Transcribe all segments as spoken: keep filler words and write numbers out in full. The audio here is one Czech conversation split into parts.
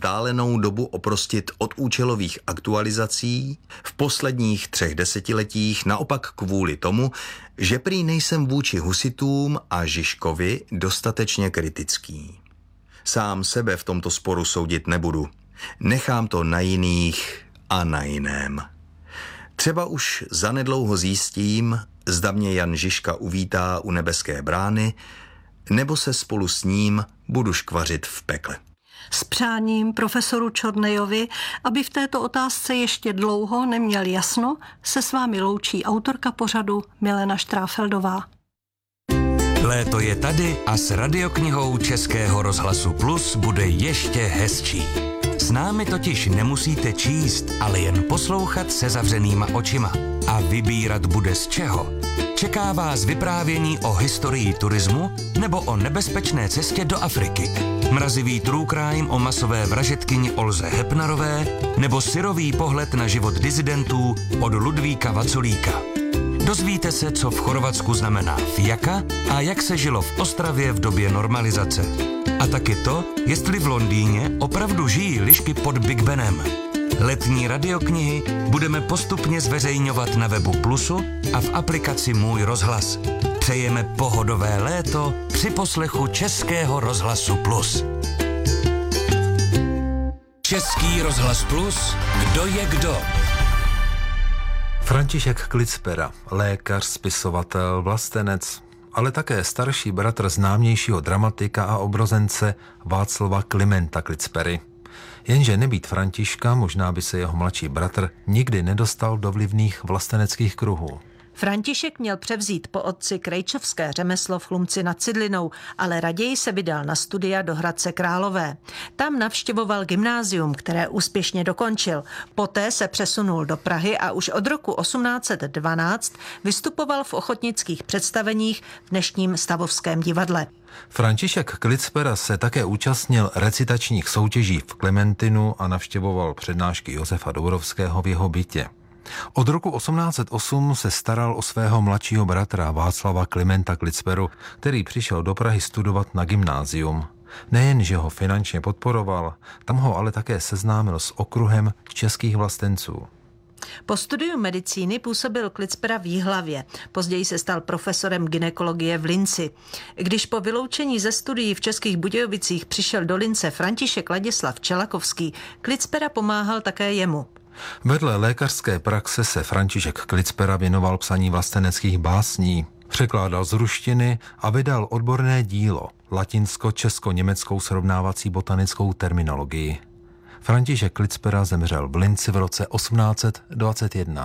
dálenou dobu oprostit od účelových aktualizací, v posledních třech desetiletích naopak kvůli tomu, že prý nejsem vůči husitům a Žižkovi dostatečně kritický. Sám sebe v tomto sporu soudit nebudu. Nechám to na jiných a na jiném. Třeba už zanedlouho zjistím, zda mě Jan Žižka uvítá u nebeské brány, nebo se spolu s ním budu škvařit v pekle. S přáním profesoru Čornejovi, aby v této otázce ještě dlouho neměl jasno, se s vámi loučí autorka pořadu Milena Štráfeldová. Léto je tady a s radioknihou Českého rozhlasu Plus bude ještě hezčí. S námi totiž nemusíte číst, ale jen poslouchat se zavřenýma očima. A vybírat bude z čeho. Čeká vás vyprávění o historii turismu nebo o nebezpečné cestě do Afriky. Mrazivý true crime o masové vražedkyni Olze Hepnarové nebo syrový pohled na život disidentů od Ludvíka Vaculíka. Dozvíte se, co v Chorvatsku znamená fijaka a jak se žilo v Ostravě v době normalizace. A taky to, jestli v Londýně opravdu žijí lišky pod Big Benem. Letní radioknihy budeme postupně zveřejňovat na webu Plusu a v aplikaci Můj rozhlas. Přejeme pohodové léto při poslechu Českého rozhlasu Plus. Český rozhlas Plus, kdo je kdo? František Klicpera, lékař, spisovatel, vlastenec, ale také starší bratr známějšího dramatika a obrozence Václava Klimenta Klicpery. Jenže nebýt Františka, možná by se jeho mladší bratr nikdy nedostal do vlivných vlasteneckých kruhů. František měl převzít po otci krejčovské řemeslo v Chlumci nad Cidlinou, ale raději se vydal na studia do Hradce Králové. Tam navštěvoval gymnázium, které úspěšně dokončil. Poté se přesunul do Prahy a už od roku osmnáct set dvanáct vystupoval v ochotnických představeních v dnešním Stavovském divadle. František Klicpera se také účastnil recitačních soutěží v Klementinu a navštěvoval přednášky Josefa Dourovského v jeho bytě. Od roku osmnáct set osm se staral o svého mladšího bratra Václava Klimenta Klicperu, který přišel do Prahy studovat na gymnázium. Nejen, že ho finančně podporoval, tam ho ale také seznámil s okruhem českých vlastenců. Po studiu medicíny působil Klicpera v Jihlavě. Později se stal profesorem gynekologie v Linci. Když po vyloučení ze studií v Českých Budějovicích přišel do Lince František Ladislav Čelakovský, Klicpera pomáhal také jemu. Vedle lékařské praxe se František Klicpera věnoval psaní vlasteneckých básní, překládal z ruštiny a vydal odborné dílo, latinsko-česko-německou srovnávací botanickou terminologii. František Klicpera zemřel v Linci v roce osmnáct set dvacet jedna.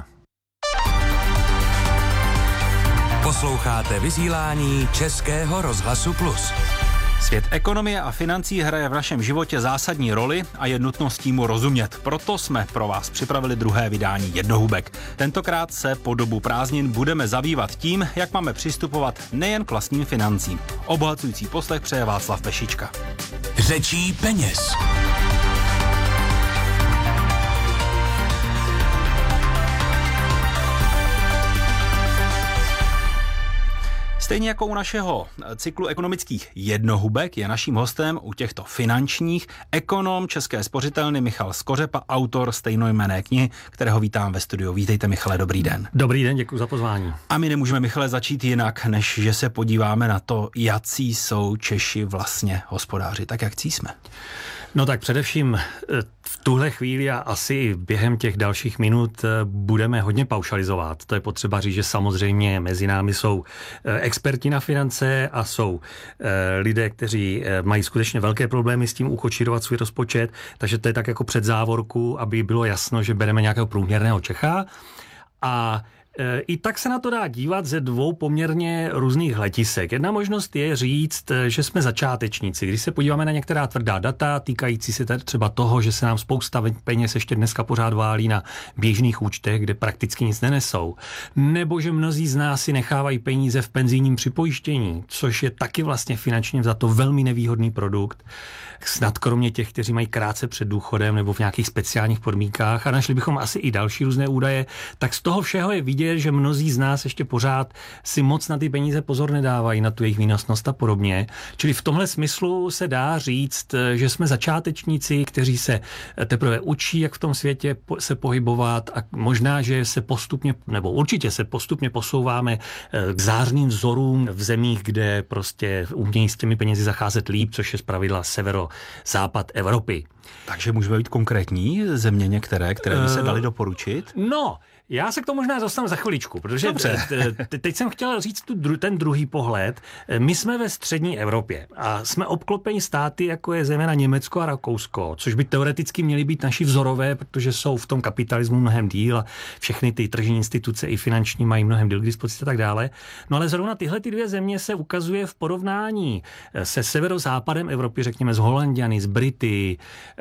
Posloucháte vysílání Českého rozhlasu Plus. Svět ekonomie a financí hraje v našem životě zásadní roli a je nutno s tím rozumět. Proto jsme pro vás připravili druhé vydání Jednohubek. Tentokrát se po dobu prázdnin budeme zabývat tím, jak máme přistupovat nejen k vlastním financím. Obohacující poslech přeje Václav Pešička. Řečí peněz. Stejně jako u našeho cyklu ekonomických jednohubek je naším hostem u těchto finančních ekonom České spořitelny Michal Skořepa, autor stejnojmenné knihy, kterého vítám ve studiu. Vítejte, Michale, dobrý den. Dobrý den, děkuji za pozvání. A my nemůžeme, Michale, začít jinak, než že se podíváme na to, jací jsou Češi vlastně hospodáři. Tak jak cí jsme? No tak především v tuhle chvíli a asi během těch dalších minut budeme hodně paušalizovat. To je potřeba říct, že samozřejmě mezi námi jsou experti na finance a jsou lidé, kteří mají skutečně velké problémy s tím ukočírovat svůj rozpočet, takže to je tak jako před závorku, aby bylo jasno, že bereme nějakého průměrného Čecha. A i tak se na to dá dívat ze dvou poměrně různých hledisek. Jedna možnost je říct, že jsme začátečníci. Když se podíváme na některá tvrdá data týkající se třeba toho, že se nám spousta peněz ještě dneska pořád válí na běžných účtech, kde prakticky nic nenesou, nebo že mnozí z nás si nechávají peníze v penzijním připojištění, což je taky vlastně finančně vzato velmi nevýhodný produkt, snad kromě těch, kteří mají krátce před důchodem nebo v nějakých speciálních podmínkách, a našli bychom asi i další různé údaje, tak z toho všeho je vidět, vidět, že mnozí z nás ještě pořád si moc na ty peníze pozor nedávají, na tu jejich výnosnost a podobně. Čili v tomhle smyslu se dá říct, že jsme začátečníci, kteří se teprve učí, jak v tom světě se pohybovat a možná, že se postupně, nebo určitě se postupně posouváme k zářným vzorům v zemích, kde prostě umějí s těmi penězi zacházet líp, což je zpravidla severo-západ Evropy. Takže můžeme být konkrétní země některé, které by se daly doporučit? No, já se k tomu možná dostanu za chviličku, protože te, teď jsem chtěl říct tu, ten druhý pohled. My jsme ve střední Evropě a jsme obklopeni státy, jako je zejména Německo a Rakousko, což by teoreticky měly být naši vzorové, protože jsou v tom kapitalismu mnohem díl a všechny ty tržní instituce i finanční mají mnohem díl k dispozici a tak dále. No ale zrovna tyhle ty dvě země se ukazuje v porovnání se severozápadem Evropy, řekněme s Holanďany, s Brity,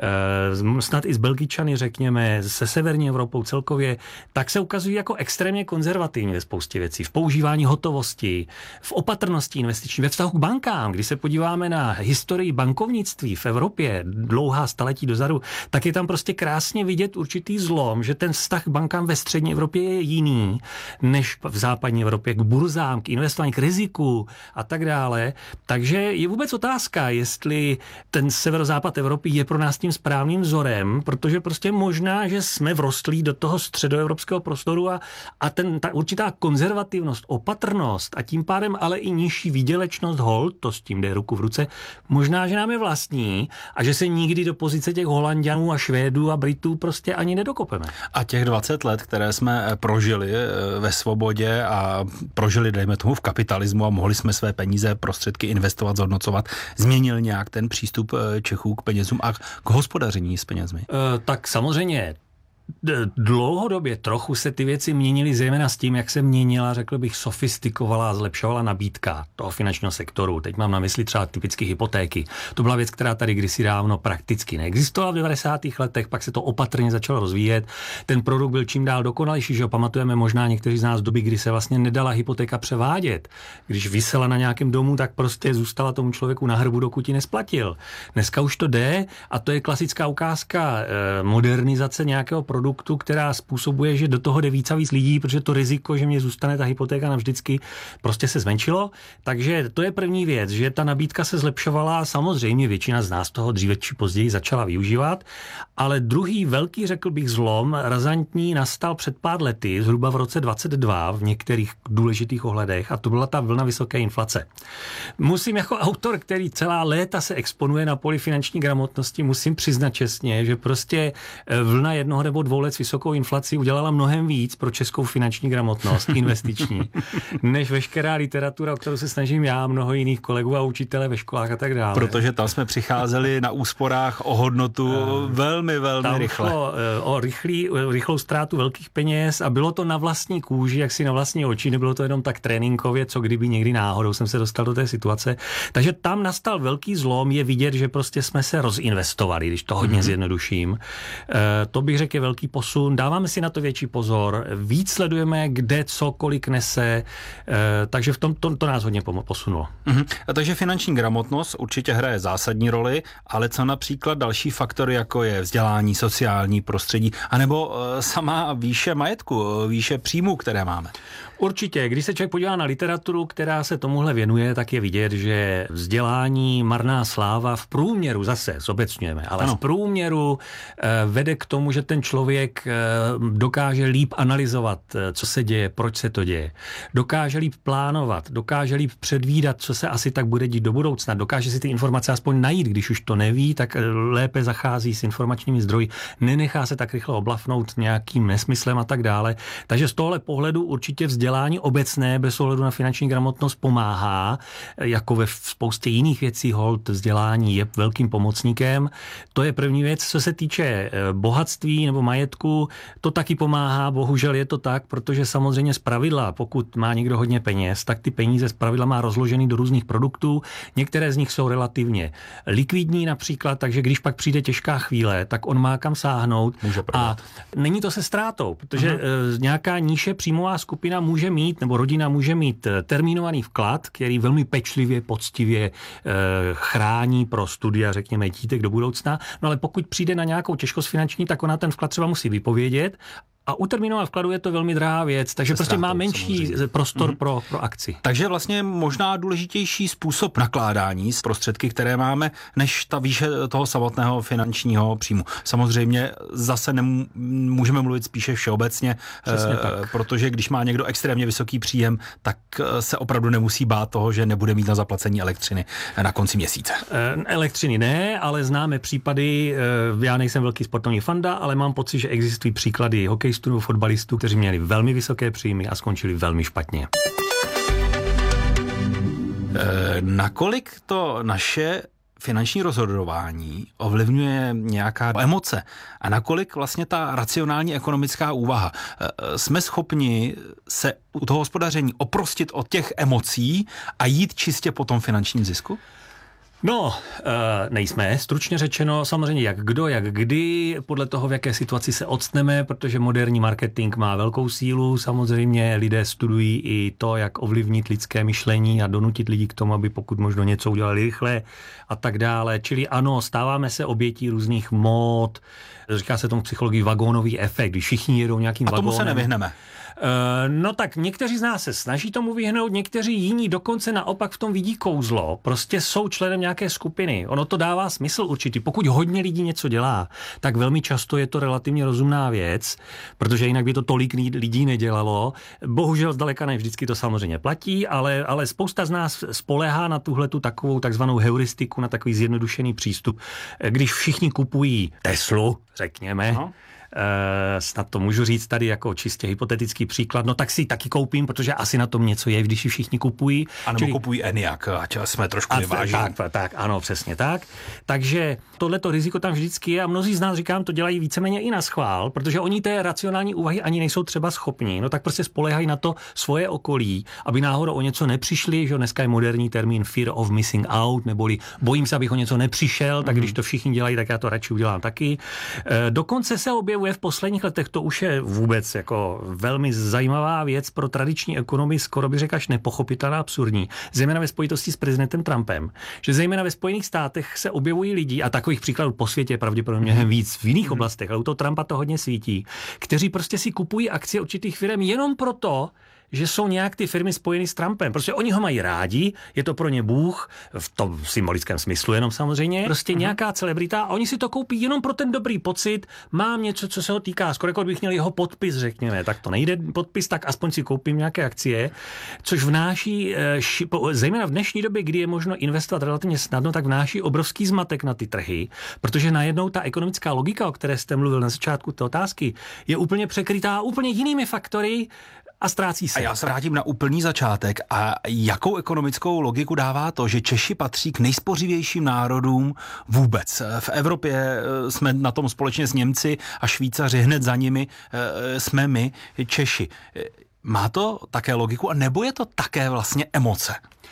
snad i s Belgičany, řekněme, se severní Evropou celkově, tak se ukazují jako extrémně konzervativní ve spoustě věcí. V používání hotovosti, v opatrnosti investiční, ve vztahu k bankám. Když se podíváme na historii bankovnictví v Evropě dlouhá staletí dozadu, tak je tam prostě krásně vidět určitý zlom, že ten vztah k bankám ve střední Evropě je jiný než v západní Evropě, k burzám, k investování, k riziku a tak dále. Takže je vůbec otázka, jestli ten severozápad Evropy je pro nás tím správným vzorem, protože prostě možná, že jsme vrostlí do toho středoevropského prostoru a, a ten, ta určitá konzervativnost, opatrnost a tím pádem ale i nižší výdělečnost hold, to s tím jde ruku v ruce, možná, že nám je vlastní a že se nikdy do pozice těch Holanďanů a Švédů a Britů prostě ani nedokopeme. A těch dvacet let, které jsme prožili ve svobodě a prožili, dejme tomu, v kapitalismu a mohli jsme své peníze, prostředky investovat, zhodnocovat, změnil nějak ten přístup Čechů k penězům a k hospodaření s penězmi? E, tak samozřejmě dlouhodobě trochu se ty věci měnily, zejména s tím, jak se měnila, řekl bych, sofistikovala a zlepšovala nabídka toho finančního sektoru. Teď mám na mysli třeba typicky hypotéky. To byla věc, která tady kdysi dávno prakticky neexistovala v devadesátých letech, pak se to opatrně začalo rozvíjet. Ten produkt byl čím dál dokonalejší, že ho pamatujeme možná někteří z nás doby, kdy se vlastně nedala hypotéka převádět. Když visela na nějakém domu, tak prostě zůstala tomu člověku na hrbu, dokud ji nesplatil. Dneska už to jde a to je klasická ukázka eh, modernizace nějakého produktu, která způsobuje, že do toho jde víc a víc lidí, protože to riziko, že mě zůstane ta hypotéka navždycky, prostě se zmenšilo. Takže to je první věc, že ta nabídka se zlepšovala a samozřejmě většina z nás toho dříve či později začala využívat. Ale druhý velký, řekl bych, zlom, razantní, nastal před pár lety, zhruba v roce dvacet dva v některých důležitých ohledech a to byla ta vlna vysoké inflace. Musím jako autor, který celá léta se exponuje na poli finanční gramotnosti, musím přiznat čestně, že prostě vlna jednoho nebo dvou let s vysokou inflací udělala mnohem víc pro českou finanční gramotnost investiční, než veškerá literatura, o kterou se snažím já, mnoho jiných kolegů a učitele ve školách a tak dále. Protože tam jsme přicházeli na úsporách o hodnotu velmi, velmi tam rychle. Tam o rychlý, rychlou ztrátu velkých peněz a bylo to na vlastní kůži, jak si na vlastní oči, nebylo to jenom tak tréninkově, co kdyby někdy náhodou jsem se dostal do té situace. Takže tam nastal velký zlom, je vidět, že prostě jsme se rozinvestovali, když to hodně mm-hmm. zjednoduším. E, to bych řekl je velký posun, dáváme si na to větší pozor, víc sledujeme, kde co, kolik nese, e, takže v tom to, to nás hodně posunulo. Mm-hmm. A takže finanční gramotnost určitě hraje zásadní roli, ale co například další faktory, jako je vzdělání, sociální prostředí, anebo e, sama výše majetku, výše příjmů, které máme? Určitě, když se člověk podívá na literaturu, která se tomuhle věnuje, tak je vidět, že vzdělání, marná sláva v průměru, zase zobecňujeme, ale ano. v průměru eh, vede k tomu, že ten člověk eh, dokáže líp analyzovat, eh, co se děje, proč se to děje. Dokáže líp plánovat, dokáže líp předvídat, co se asi tak bude dít do budoucna. Dokáže si ty informace aspoň najít, když už to neví, tak lépe zachází s informačními zdroji, nenechá se tak rychle oblafnout nějakým nesmyslem a tak dále. Takže z tohle pohledu určitě vzdělání Vzdělání obecné bez ohledu na finanční gramotnost pomáhá, jako ve spoustě jiných věcí holt vzdělání je velkým pomocníkem. To je první věc. Co se týče bohatství nebo majetku, to taky pomáhá, bohužel je to tak, protože samozřejmě z pravidla, pokud má někdo hodně peněz, tak ty peníze z pravidla má rozložený do různých produktů. Některé z nich jsou relativně likvidní například, takže když pak přijde těžká chvíle, tak on má kam sáhnout. A není to se ztrátou, protože uh-huh. nějaká níže příjmová skupina může může mít, nebo rodina může mít termínovaný vklad, který velmi pečlivě, poctivě e, chrání pro studia, řekněme, dítek do budoucna. No ale pokud přijde na nějakou těžkost finanční, tak ona ten vklad třeba musí vypovědět A u termínového vkladu je to velmi drahá věc, takže Se prostě ztrátou, má menší samozřejmě prostor mm-hmm. pro, pro akci. Takže vlastně možná důležitější způsob nakládání s prostředky, které máme, než ta výše toho samotného finančního příjmu. Samozřejmě zase nemůžeme mluvit spíše všeobecně, e, protože když má někdo extrémně vysoký příjem, tak se opravdu nemusí bát toho, že nebude mít na zaplacení elektřiny na konci měsíce. E, elektřiny ne, ale známe případy, e, já nejsem velký sportovní fanda, ale mám pocit, že existují příklady hokejistů nebo fotbalistů, kteří měli velmi vysoké příjmy a skončili velmi špatně. E, nakolik to naše finanční rozhodování ovlivňuje nějaká emoce a nakolik vlastně ta racionální ekonomická úvaha. Jsme schopni se u toho hospodaření oprostit od těch emocí a jít čistě po tom finančním zisku? No, nejsme, stručně řečeno, samozřejmě jak kdo, jak kdy, podle toho, v jaké situaci se odstneme, protože moderní marketing má velkou sílu, samozřejmě lidé studují i to, jak ovlivnit lidské myšlení a donutit lidi k tomu, aby pokud možno něco udělali rychle a tak dále. Čili ano, stáváme se obětí různých mód, říká se tomu psychologii vagónový efekt, když všichni jedou nějakým vagónem. A tomu se nevyhneme. No tak někteří z nás se snaží tomu vyhnout, někteří jiní dokonce naopak v tom vidí kouzlo. Prostě jsou členem nějaké skupiny. Ono to dává smysl určitý. Pokud hodně lidí něco dělá, tak velmi často je to relativně rozumná věc, protože jinak by to tolik lidí nedělalo. Bohužel zdaleka ne vždycky to samozřejmě platí, ale, ale spousta z nás spoléhá na tuhletu takovou takzvanou heuristiku, na takový zjednodušený přístup. Když všichni kupují Teslu, řekněme, no. Uh, snad to můžu říct tady jako čistě hypotetický příklad, no tak si ji taky koupím, protože asi na tom něco je, když ji všichni kupují. A nebo Čili... kupují Enyaq, ať jsme trošku vyvážení. Tak, tak, ano, přesně tak. Takže tohleto riziko tam vždycky je a mnozí z nás, říkám, to dělají víceméně i na schvál, protože oni té racionální úvahy ani nejsou třeba schopni, no tak prostě spoléhají na to svoje okolí, aby náhodou o něco nepřišli, že dneska je moderní termín fear of missing out, neboli bojím se, abych o něco nepřišel, tak mm. když to všichni dělají, tak já to radši udělám taky. E, dokonce se objevuje v posledních letech, to už je vůbec jako velmi zajímavá věc pro tradiční ekonomii, skoro bych řekl až nepochopitelná, absurdní, zejména ve spojitosti s prezidentem Trumpem, že zejména ve Spojených státech se objevují lidi, a takových příkladů po světě je pravděpodobně mnohem víc v jiných oblastech, ale u toho Trumpa to hodně svítí, kteří prostě si kupují akcie určitých firm jenom proto, že jsou nějak ty firmy spojeny s Trumpem. Prostě oni ho mají rádi, je to pro ně bůh, v tom symbolickém smyslu jenom samozřejmě, prostě uh-huh. nějaká celebrita a oni si to koupí jenom pro ten dobrý pocit, mám něco, co se ho týká, skoro jako bych měl jeho podpis, řekněme, tak to nejde podpis, tak aspoň si koupím nějaké akcie, což vnáší, zejména v dnešní době, kdy je možno investovat relativně snadno, tak vnáší obrovský zmatek na ty trhy, protože najednou ta ekonomická logika, o které jste mluvil na začátku té otázky, je úplně překrytá úplně jinými faktory, a ztrácí se. A já se vrátím na úplný začátek. A jakou ekonomickou logiku dává to, že Češi patří k nejspořivějším národům vůbec? V Evropě jsme na tom společně s Němci a Švýcaři, hned za nimi jsme my, Češi. Má to také logiku a nebo je to také vlastně emoce?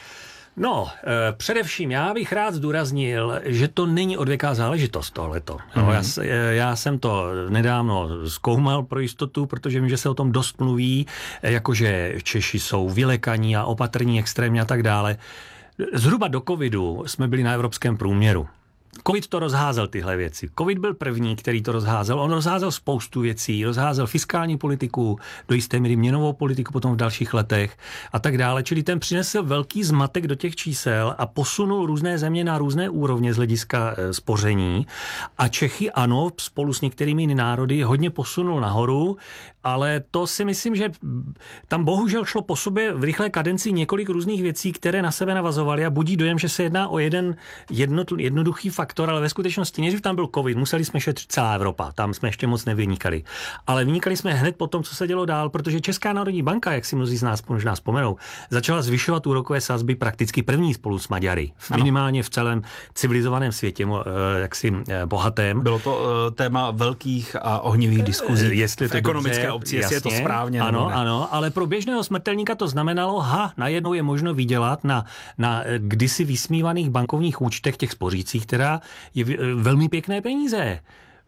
No, e, především já bych rád zdůraznil, že to není odvěká záležitost tohleto. No, mm-hmm. já, já jsem to nedávno zkoumal pro jistotu, protože vím, že se o tom dost mluví, jakože Češi jsou vylekaní a opatrní extrémně a tak dále. Zhruba do covidu jsme byli na evropském průměru. Covid to rozházel tyhle věci. Covid byl první, který to rozházel. On rozházel spoustu věcí, rozházel fiskální politiku, do jisté míry měnovou politiku potom v dalších letech a tak dále. Čili ten přinesl velký zmatek do těch čísel a posunul různé země na různé úrovně z hlediska e, spoření. A Čechy ano, spolu s některými jinými národy hodně posunul nahoru, ale to si myslím, že tam bohužel šlo po sobě v rychlé kadenci několik různých věcí, které na sebe navazovaly a budí dojem, že se jedná o jeden jednotl, jednoduchý faktor, ale ve skutečnosti než tam byl covid, museli jsme šetřit celá Evropa, tam jsme ještě moc nevynikali. Ale vynikali jsme hned po tom, co se dělo dál, protože Česká národní banka, jak si mnozí z nás možná vzpomenou, začala zvyšovat úrokové sazby prakticky první spolu s Maďary. Minimálně v celém civilizovaném světě, jaksi bohatém. Bylo to uh, téma velkých a ohnivých diskuzí jestli v ekonomické obci, jestli je to správně. Ano, ano, ale pro běžného smrtelníka to znamenalo, ha, najednou je možno vydělat na, na kdysi vysmívaných bankovních účtech těch spořících, která je velmi pěkné peníze.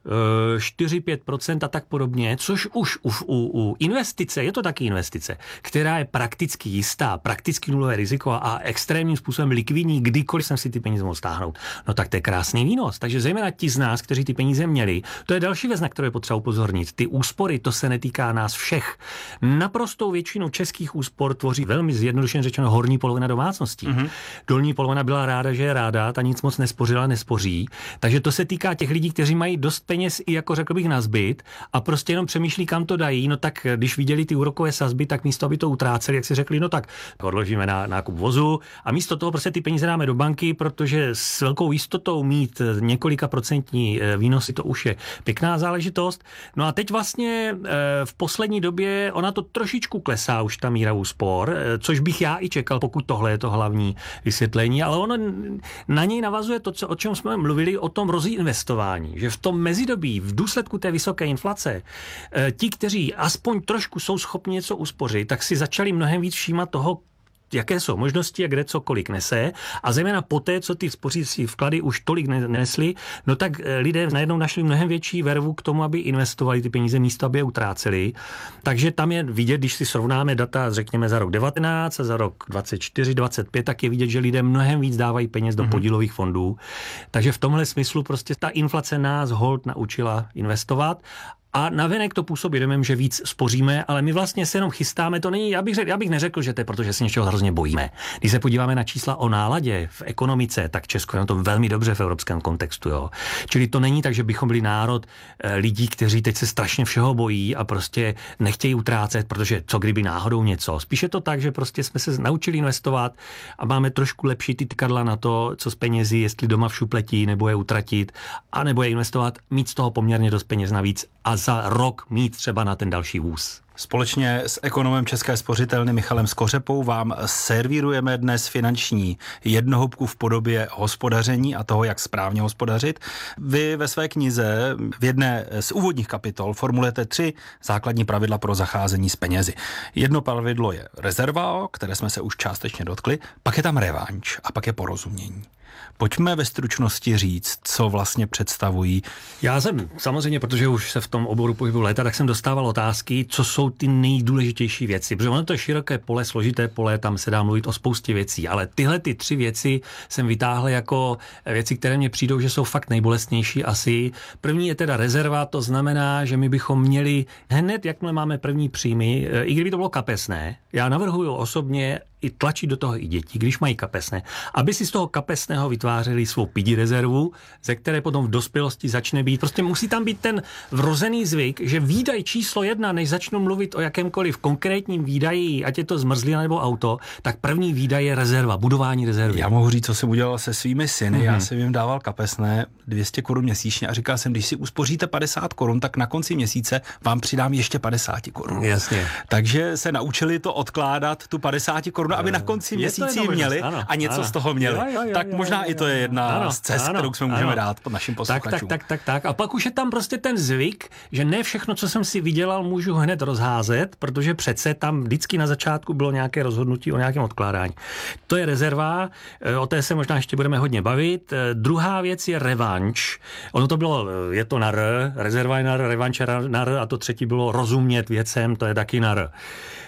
čtyři pět procent a tak podobně, což už u, u, u investice, je to taky investice, která je prakticky jistá, prakticky nulové riziko a extrémním způsobem likvidní, kdykoliv jsem si ty peníze mohl stáhnout. No tak to je krásný výnos. Takže zejména ti z nás, kteří ty peníze měli, to je další věc, na kterou je potřeba upozornit. Ty úspory, to se netýká nás všech. Naprostou většinu českých úspor tvoří velmi zjednodušeně řečeno horní polovina domácností. Mm-hmm. Dolní polovina byla ráda, že je ráda, ta nic moc nespořila, nespoří. Takže to se týká těch lidí, kteří mají dost peněz i jako řekl bych na zbyt a prostě jenom přemýšlí, kam to dají. No tak když viděli ty úrokové sazby, tak místo aby to utráceli, jak si řekli, no tak odložíme na nákup vozu a místo toho prostě ty peníze dáme do banky, protože s velkou jistotou mít několika procentní výnosy, to už je pěkná záležitost. No a teď vlastně v poslední době ona to trošičku klesá už ta míra úspor, což bych já i čekal, pokud tohle je to hlavní vysvětlení, ale ono na něj navazuje to, co, o čem jsme mluvili, o tom rozinvestování, že v tom mezidobí, v důsledku té vysoké inflace, ti, kteří aspoň trošku jsou schopni něco uspořit, tak si začali mnohem víc všímat toho, jaké jsou možnosti a kde co kolik nese. A zejména poté, co ty spořící vklady už tolik nesly, no tak lidé najednou našli mnohem větší vervu k tomu, aby investovali ty peníze místo, aby je utráceli. Takže tam je vidět, když si srovnáme data, řekněme, za rok devatenáct a za rok dvacet čtyři, dvacet pět, tak je vidět, že lidé mnohem víc dávají peněz do podílových fondů. Takže v tomhle smyslu prostě ta inflace nás holt naučila investovat. A navenek to působí domem, že víc spoříme, ale my vlastně se jenom chystáme. To není, já bych, řek, já bych neřekl, že to je, protože se něčeho hrozně bojíme. Když se podíváme na čísla o náladě v ekonomice, tak Česko je na tom velmi dobře v evropském kontextu. Jo. Čili to není tak, že bychom byli národ e, lidí, kteří teď se strašně všeho bojí a prostě nechtějí utrácet, protože co kdyby náhodou něco. Spíše to tak, že prostě jsme se naučili investovat a máme trošku lepší ty tkadla na to, co s penězi, jestli doma v šupletí, nebo je utratit, a nebo je investovat, mít z toho poměrně dost peněz navíc a za rok mít třeba na ten další vůz. Společně s ekonomem České spořitelny Michalem Skořepou vám servírujeme dnes finanční jednohubku v podobě hospodaření a toho, jak správně hospodařit. Vy ve své knize v jedné z úvodních kapitol formulujete tři základní pravidla pro zacházení s penězi. Jedno pravidlo je rezerva, o které jsme se už částečně dotkli, pak je tam revanš a pak je porozumění. Pojďme ve stručnosti říct, co vlastně představují. Já jsem samozřejmě, protože už se v tom oboru pohybuju léta, tak jsem dostával otázky, co jsou ty nejdůležitější věci. Protože ono to je široké pole, složité pole, tam se dá mluvit o spoustě věcí, ale tyhle ty tři věci jsem vytáhl jako věci, které mně přijdou, že jsou fakt nejbolestnější asi. První je teda rezerva, to znamená, že my bychom měli hned, jakmile máme první příjmy, i kdyby to bylo kapesné, já navrhuju osobně i tlačit do toho i děti, když mají kapesné, aby si z toho kapesného vytvářeli svou pidi rezervu, ze které potom v dospělosti začne být. Prostě musí tam být ten vrozený zvyk, že výdaj číslo jedna, než začnu mluvit o jakémkoliv konkrétním výdaji, ať je to zmrzlina nebo auto, tak první výdaj je rezerva, budování rezervy. Já mohu říct, co jsem udělal se svými syny. Mm-hmm. Já jsem jim dával kapesné dvě stě korun měsíčně a říkal jsem, když si uspoříte padesát korun, tak na konci měsíce vám přidám ještě padesát korun. Jasně. Takže se naučili to odkládat, tu padesát korun, aby na konci měsíci měli ano, a něco ano. z toho měli. Jo, jo, jo, tak možná jo, jo, jo. i to je jedna ano, z cest, ano, kterou jsme můžeme ano. dát pod našim posluchačům. Tak, tak, tak, tak, tak. A pak už je tam prostě ten zvyk, že ne všechno, co jsem si vydělal, můžu hned rozházet, protože přece tam vždycky na začátku bylo nějaké rozhodnutí o nějakém odkládání. To je rezerva, o té se možná ještě budeme hodně bavit. Druhá věc je revanš. Ono to bylo, je to na R, rezerva je na R, revanš je na R a to třetí bylo rozumět věcem, to je taky na R.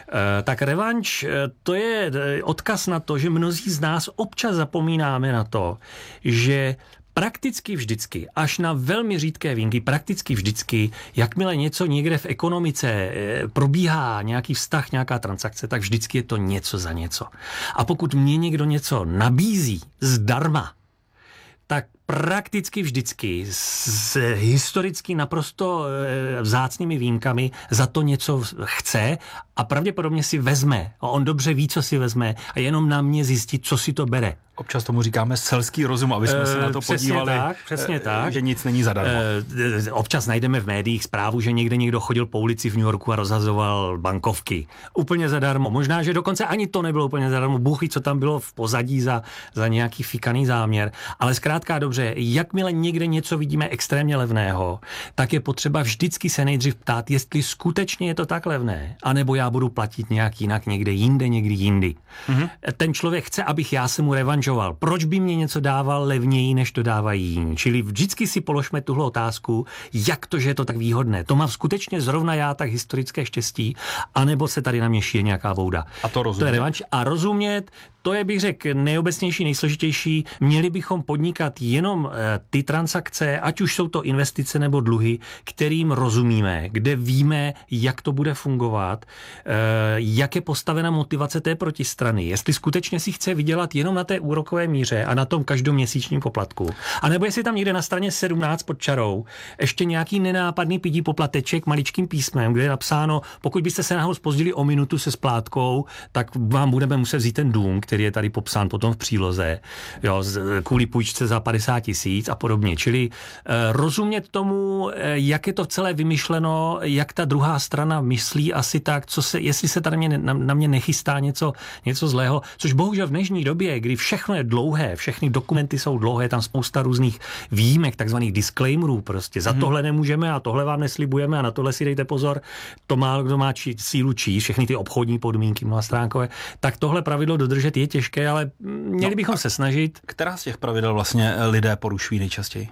Tak revanš, to je odkaz na to, že mnozí z nás občas zapomínáme na to, že prakticky vždycky, až na velmi řídké výjimky, prakticky vždycky, jakmile něco někde v ekonomice probíhá, nějaký vztah, nějaká transakce, tak vždycky je to něco za něco. A pokud mě někdo něco nabízí zdarma, tak prakticky vždycky s historicky naprosto vzácnými výjimkami za to něco chce a pravděpodobně si vezme. A on dobře ví, co si vezme a jenom na mě zjistit, co si to bere. Občas tomu říkáme selský rozum, aby jsme se na to přesně podívali, tak, přesně tak. že nic není zadarmo. Občas najdeme v médiích zprávu, že někde někdo chodil po ulici v New Yorku a rozhazoval bankovky. Úplně zadarmo. Možná, že dokonce ani to nebylo úplně zadarmo. Bůh ví, co tam bylo v pozadí za, za nějaký fikaný záměr. Ale zkrátka dobře, jakmile někde něco vidíme extrémně levného, tak je potřeba vždycky se nejdřív ptát, jestli skutečně je to tak levné, anebo já budu platit nějak jinak někde jinde, někdy jindy. Mm-hmm. Ten člověk chce, abych já se mu revanžoval uvažoval, proč by mě něco dával levněji, než to dávají jiní. Čili vždycky si položme tuhle otázku, jak to, že je to tak výhodné. To mám skutečně zrovna já tak historické štěstí, anebo se tady na mě šije nějaká bouda. A to rozumět. To je revanš. A rozumět, to je, bych řekl, nejobecnější, nejsložitější. Měli bychom podnikat jenom e, ty transakce, ať už jsou to investice nebo dluhy, kterým rozumíme, kde víme, jak to bude fungovat, e, jak je postavena motivace té protistrany, jestli skutečně si chce vydělat jenom na té úrokové míře a na tom každoměsíčním poplatku. A nebo jestli tam někde na straně sedmnáct pod čarou ještě nějaký nenápadný pidí poplateček maličkým písmem, kde je napsáno, pokud byste se náhodou zpozdili o minutu se splátkou, tak vám budeme muset vzít ten dům, který je tady popsán potom v příloze, jo, kvůli půjčce za padesát tisíc a podobně. Čili e, rozumět tomu, e, jak je to celé vymyšleno, jak ta druhá strana myslí asi tak, co se, jestli se tady mě, na, na mě nechystá něco, něco zlého, což bohužel v dnešní době, kdy všechno je dlouhé, všechny dokumenty jsou dlouhé, tam spousta různých výjimek, takzvaných disclaimerů, prostě za hmm. tohle nemůžeme a tohle vám neslibujeme a na tohle si dejte pozor, to má, kdo má či, sílu číst, všechny ty obchodní podmínky mnohastránkové, tak tohle pravidlo dodržet je těžké, ale měli no, bychom se snažit. Která z těch pravidel vlastně lidé porušují nejčastěji?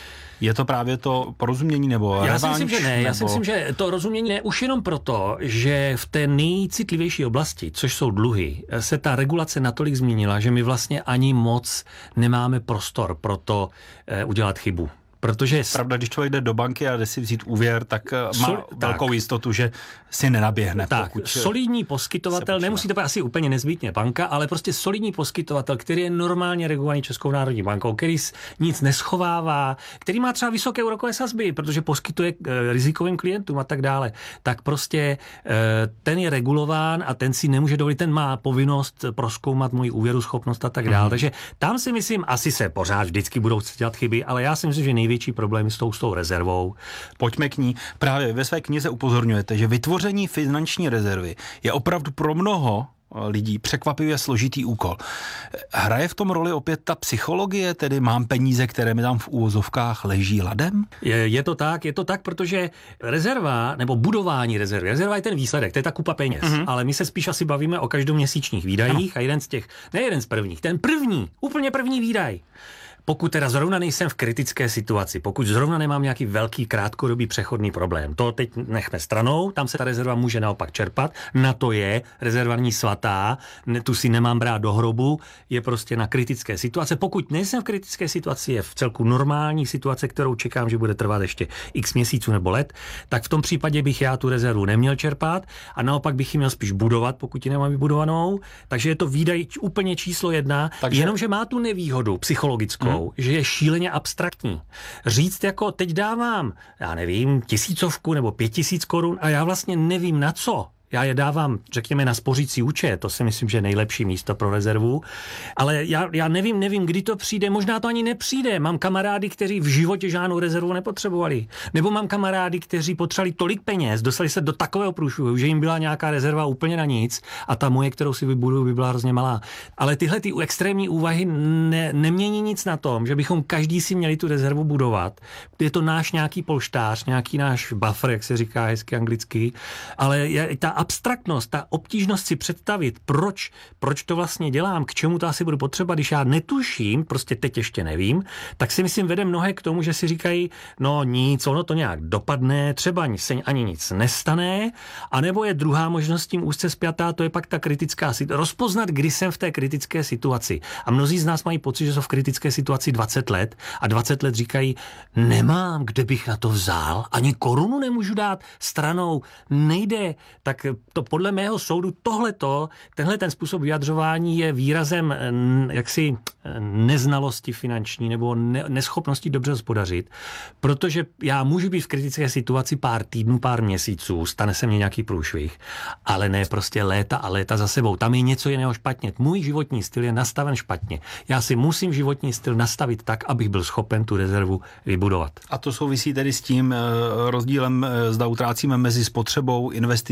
Je to právě to porozumění nebo Já revanš, si myslím, že ne. Nebo... Já si myslím, že to rozumění ne už jenom proto, že v té nejcitlivější oblasti, což jsou dluhy, se ta regulace natolik změnila, že my vlastně ani moc nemáme prostor pro to eh, udělat chybu. Protože... Pravda, když člověk jde do banky a jde si vzít úvěr, tak má Sol, velkou tak. jistotu, že si nenaběhne. Tak, solidní poskytovatel, nemusí to být asi úplně nezbytně banka, ale prostě solidní poskytovatel, který je normálně regulovaný Českou národní bankou, který nic neschovává, který má třeba vysoké úrokové sazby, protože poskytuje rizikovým klientům a tak dále, tak prostě ten je regulován a ten si nemůže dovolit, ten má povinnost prozkoumat moji úvěruschopnost a tak dále. Mm. Takže tam si myslím, asi se pořád vždycky budou dělat chyby, ale já si myslím, že největší problém s tou, s tou rezervou. Pojďme k ní. Právě ve své knize upozorňujete, že vytvoření finanční rezervy je opravdu pro mnoho lidí překvapivě složitý úkol. Hraje v tom roli opět ta psychologie, tedy mám peníze, které mi tam v úvozovkách leží ladem? Je, je to tak, je to tak, protože rezerva, nebo budování rezervy, rezerva je ten výsledek, to je ta kupa peněz, mm-hmm. ale my se spíš asi bavíme o každoměsíčních výdajích ano. a jeden z těch, ne jeden z prvních, ten první, úplně první výdaj. Pokud teda zrovna nejsem v kritické situaci, pokud zrovna nemám nějaký velký krátkodobý přechodný problém, to teď nechme stranou, tam se ta rezerva může naopak čerpat, na to je rezervní svatá, ne, tu si nemám brát do hrobu, je prostě na kritické situace. Pokud nejsem v kritické situaci, je v celku normální situace, kterou čekám, že bude trvat ještě x měsíců nebo let, tak v tom případě bych já tu rezervu neměl čerpat a naopak bych ji měl spíš budovat, pokud ji nemám vybudovanou. Takže je to výdaj úplně číslo jedna, takže... jenomže má tu nevýhodu psychologickou, hmm. že je šíleně abstraktní. Říct jako teď dávám, já nevím, tisícovku nebo pět tisíc korun a já vlastně nevím na co. Já je dávám, řekněme, na spořící účet, to si myslím, že je nejlepší místo pro rezervu, ale já, já nevím, nevím, kdy to přijde, možná to ani nepřijde. Mám kamarády, kteří v životě žádnou rezervu nepotřebovali. Nebo mám kamarády, kteří potřebovali tolik peněz, dostali se do takového průšvihu, že jim byla nějaká rezerva úplně na nic a ta moje, kterou si vybuduju, by byla hrozně malá. Ale tyhle ty extrémní úvahy ne, nemění nic na tom, že bychom každý si měli tu rezervu budovat. Je to náš nějaký polštář, nějaký náš buffer, jak se říká hezky anglicky, ale je, ta abstraktnost, ta obtížnost si představit, proč, proč to vlastně dělám, k čemu to asi budu potřebovat, když já netuším, prostě teď ještě nevím, tak si myslím vede mnohé k tomu, že si říkají, no nic, ono to nějak dopadne, třeba se ani nic nestane, anebo je druhá možnost tím úzce spjatá, to je pak ta kritická situace. Rozpoznat, kdy jsem v té kritické situaci. A mnozí z nás mají pocit, že jsou v kritické situaci dvacet let a dvacet let říkají, nemám, kde bych na to vzal, ani korunu nemůžu dát stranou, nejde, tak to podle mého soudu tohleto, tenhle ten způsob vyjadřování je výrazem jaksi neznalosti finanční nebo ne, neschopnosti dobře hospodařit, protože já můžu být v kritické situaci pár týdnů, pár měsíců, stane se mně nějaký průšvih, ale ne prostě léta a léta za sebou. Tam je něco jiného špatně. Můj životní styl je nastaven špatně. Já si musím životní styl nastavit tak, abych byl schopen tu rezervu vybudovat. A to souvisí tedy s tím rozdílem, zda utrácíme mezi spotřebou, investicí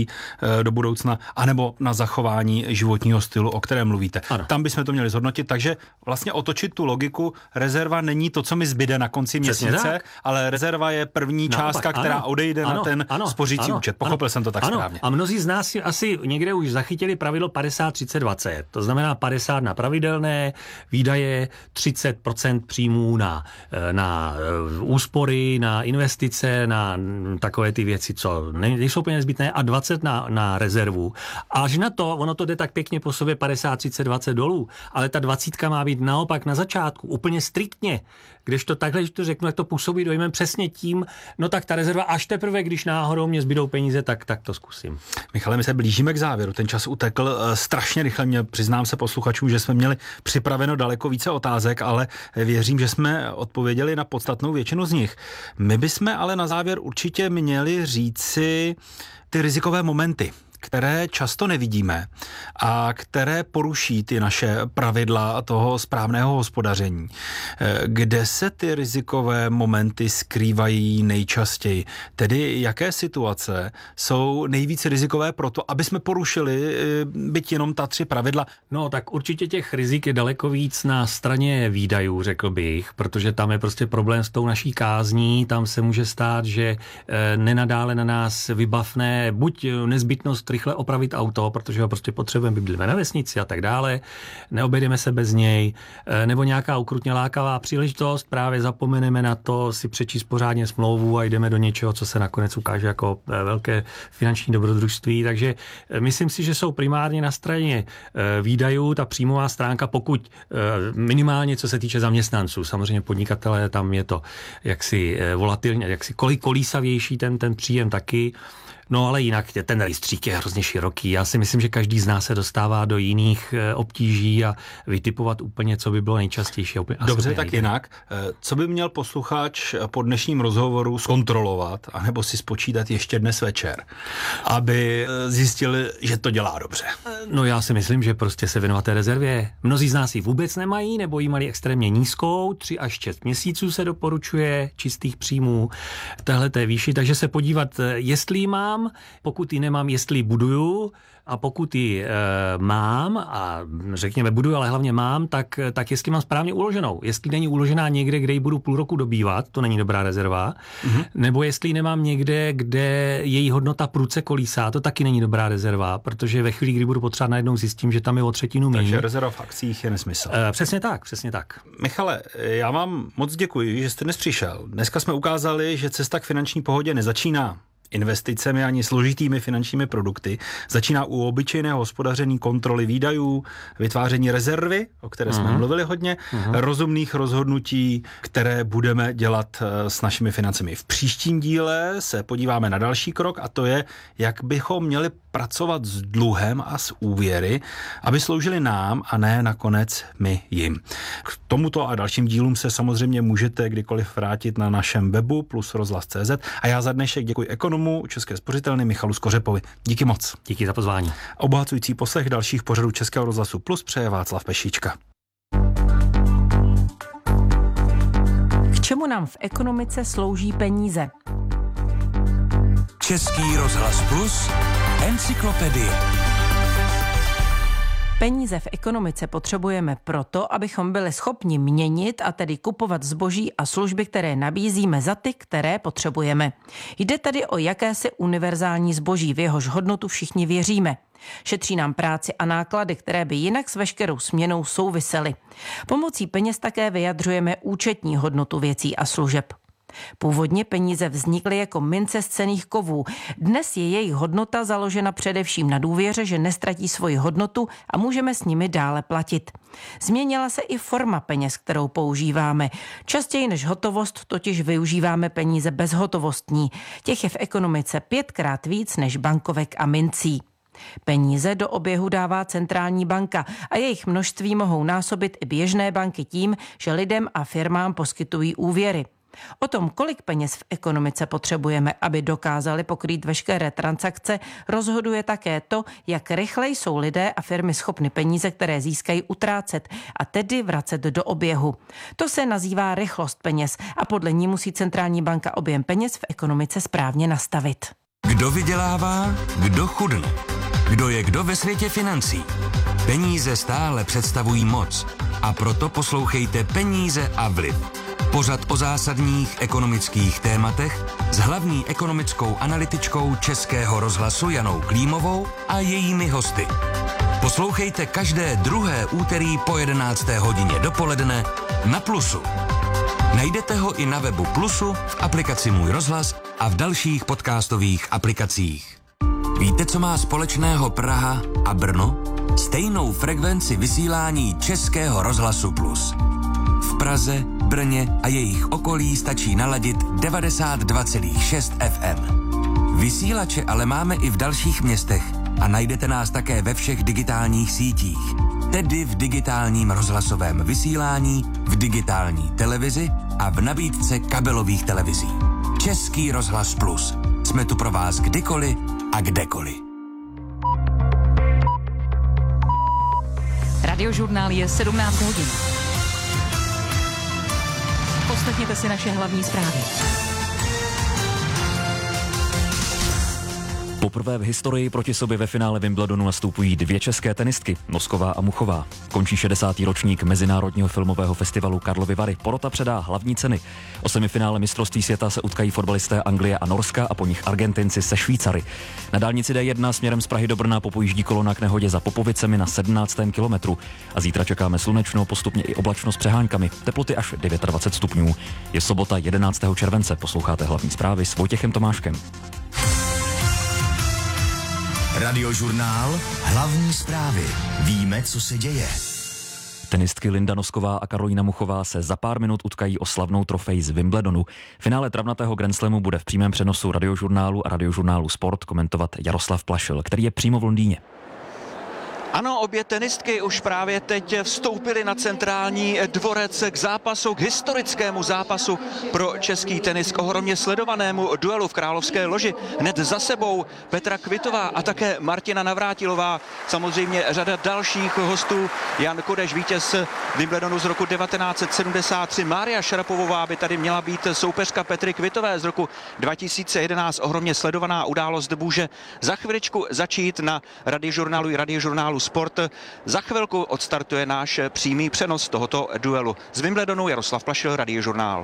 do budoucna, anebo na zachování životního stylu, o kterém mluvíte. Ano. Tam bychom to měli zhodnotit, takže vlastně otočit tu logiku, rezerva není to, co mi zbyde na konci Přesně měsíce, tak. ale rezerva je první Naopak, částka, která ano, odejde ano, na ten ano, spořící ano, účet. Pochopil ano, jsem to tak ano. správně. A mnozí z nás si asi někde už zachytili pravidlo padesát třicet dvacet. To znamená padesát na pravidelné výdaje, třicet procent příjmů na, na úspory, na investice, na takové ty věci, co nejsou úplně nezbytné, a dvacet na, na rezervu. Až na to, ono to jde tak pěkně po sobě padesát třicet dvacet dolů, ale ta dvacítka má být naopak na začátku, úplně striktně. Když to takhle, když to řeknu, jak to působí dojmem přesně tím, no tak ta rezerva až teprve, když náhodou mě zbydou peníze, tak, tak to zkusím. Michale, my se blížíme k závěru. Ten čas utekl uh, strašně rychle. Mě přiznám se posluchačům, že jsme měli připraveno daleko více otázek, ale věřím, že jsme odpověděli na podstatnou většinu z nich. My bychom ale na závěr určitě měli říci ty rizikové momenty, které často nevidíme a které poruší ty naše pravidla toho správného hospodaření. Kde se ty rizikové momenty skrývají nejčastěji? Tedy jaké situace jsou nejvíc rizikové pro to, aby jsme porušili byť jenom ta tři pravidla? No tak určitě těch rizik je daleko víc na straně výdajů, řekl bych, protože tam je prostě problém s tou naší kázní, tam se může stát, že nenadále na nás vybavné buď nezbytnost rychle opravit auto, protože ho prostě potřebujeme, bydlíme na vesnici a tak dále, neobejdeme se bez něj, nebo nějaká ukrutně lákavá příležitost, právě zapomeneme na to si přečíst pořádně smlouvu a jdeme do něčeho, co se nakonec ukáže jako velké finanční dobrodružství. Takže myslím si, že jsou primárně na straně výdajů, ta příjmová stránka, pokud minimálně co se týče zaměstnanců. Samozřejmě podnikatelé, tam je to jaksi volatilně, jaksi kolísavější ten, ten příjem taky. No ale jinak ten rejstřík je hrozně široký. Já si myslím, že každý z nás se dostává do jiných obtíží a vytipovat úplně, co by bylo nejčastější. Dobře, tak jinak. Co by měl posluchač po dnešním rozhovoru zkontrolovat, anebo si spočítat ještě dnes večer, aby zjistil, že to dělá dobře? No já si myslím, že prostě se věnovat té rezervě. Mnozí z nás ji vůbec nemají, nebo ji mají extrémně nízkou, tři až šest měsíců se doporučuje čistých příjmů téhleté výši, takže se podívat, jestli mám, pokud ji nemám, jestli ji buduju, a pokud ji e, mám, a řekněme buduju, ale hlavně mám, tak, tak jestli mám správně uloženou. Jestli není uložená někde, kde ji budu půl roku dobývat, to není dobrá rezerva, mm-hmm. nebo jestli ji nemám někde, kde její hodnota prudce kolísá, to taky není dobrá rezerva, protože ve chvíli, kdy budu potřebovat, najednou zjistím, že tam je o třetinu méně. Takže rezerva v akcích je nesmysl. E, přesně tak, přesně tak. Michale, já vám moc děkuji, že jste dnes přišel. Dneska jsme ukázali, že cesta k finanční pohodě nezačíná investicemi ani složitými finančními produkty. Začíná u obyčejného hospodaření, kontroly výdajů, vytváření rezervy, o které jsme uh-huh. mluvili hodně, uh-huh. rozumných rozhodnutí, které budeme dělat s našimi financemi. V příštím díle se podíváme na další krok, a to je, jak bychom měli pracovat s dluhem a s úvěry, aby sloužili nám a ne nakonec my jim. K tomuto a dalším dílům se samozřejmě můžete kdykoliv vrátit na našem webu plus rozhlas tečka cé zet a já za dnešek děkuji ekonomu České spořitelny Michalu Skořepovi. Díky moc. Díky za pozvání. Obohacující poslech dalších pořadů Českého rozhlasu Plus přeje Václav Pešíčka. K čemu nám v ekonomice slouží peníze? Český rozhlas Plus, encyklopedie. Peníze v ekonomice potřebujeme proto, abychom byli schopni měnit a tedy kupovat zboží a služby, které nabízíme za ty, které potřebujeme. Jde tady o jakési univerzální zboží, v jehož hodnotu všichni věříme. Šetří nám práci a náklady, které by jinak s veškerou směnou souvisely. Pomocí peněz také vyjadřujeme účetní hodnotu věcí a služeb. Původně peníze vznikly jako mince z cenných kovů. Dnes je jejich hodnota založena především na důvěře, že nestratí svoji hodnotu a můžeme s nimi dále platit. Změnila se i forma peněz, kterou používáme. Častěji než hotovost totiž využíváme peníze bezhotovostní. Těch je v ekonomice pětkrát víc než bankovek a mincí. Peníze do oběhu dává centrální banka a jejich množství mohou násobit i běžné banky tím, že lidem a firmám poskytují úvěry. O tom, kolik peněz v ekonomice potřebujeme, aby dokázali pokrýt veškeré transakce, rozhoduje také to, jak rychle jsou lidé a firmy schopny peníze, které získají, utrácet a tedy vracet do oběhu. To se nazývá rychlost peněz a podle ní musí centrální banka objem peněz v ekonomice správně nastavit. Kdo vydělává, kdo chudne. Kdo je kdo ve světě financí. Peníze stále představují moc. A proto poslouchejte Peníze a vliv. Pořad o zásadních ekonomických tématech s hlavní ekonomickou analytičkou Českého rozhlasu Janou Klímovou a jejími hosty. Poslouchejte každé druhé úterý po jedenácté hodině dopoledne na Plusu. Najdete ho i na webu Plusu, v aplikaci Můj rozhlas a v dalších podcastových aplikacích. Víte, co má společného Praha a Brno? Stejnou frekvenci vysílání Českého rozhlasu Plus. V Praze, Brně a jejich okolí stačí naladit devadesát dva celá šest F M. Vysílače ale máme i v dalších městech a najdete nás také ve všech digitálních sítích. Tedy v digitálním rozhlasovém vysílání, v digitální televizi a v nabídce kabelových televizí. Český rozhlas Plus. Jsme tu pro vás kdykoliv a kdekoliv. Radiožurnál je sedmnáct hodin. Poslechněte si naše hlavní zprávy. Poprvé v historii proti sobě ve finále Wimbledonu nastupují dvě české tenistky, Nosková a Muchová. Končí šedesátý ročník Mezinárodního filmového festivalu Karlovy Vary. Porota předá hlavní ceny. O semifinále mistrovství světa se utkají fotbalisté Anglie a Norska a po nich Argentinci se Švýcary. Na dálnici D jedna směrem z Prahy do Brna popojíždí kolona k nehodě za Popovicemi na sedmnáctém kilometru. A zítra čekáme slunečno, postupně i oblačno s přeháňkami. Teploty až dvacet devět stupňů. Je sobota jedenáctého července. Posloucháte hlavní zprávy s Vojtěchem Tomáškem. Radiožurnál, hlavní zprávy. Víme, co se děje. Tenistky Linda Nosková a Karolína Muchová se za pár minut utkají o slavnou trofej z Wimbledonu. Finále travnatého Grand Slamu bude v přímém přenosu Radiožurnálu a Radiožurnálu Sport komentovat Jaroslav Plašil, který je přímo v Londýně. Ano, obě tenistky už právě teď vstoupily na centrální dvorec k zápasu, k historickému zápasu pro český tenis, k ohromně sledovanému duelu v Královské loži. Hned za sebou Petra Kvitová a také Martina Navrátilová. Samozřejmě řada dalších hostů. Jan Kodeš, vítěz Wimbledonu z roku devatenáct set sedmdesát tři. Mária Šarapovová by tady měla být soupeřka Petry Kvitové z roku dva tisíce jedenáct. Ohromně sledovaná událost může za chviličku začít na Radiožurnálu i Radiožurnálu Sport. Za chvilku odstartuje náš přímý přenos tohoto duelu. Z Wimbledonu Jaroslav Plašil, Radiožurnál.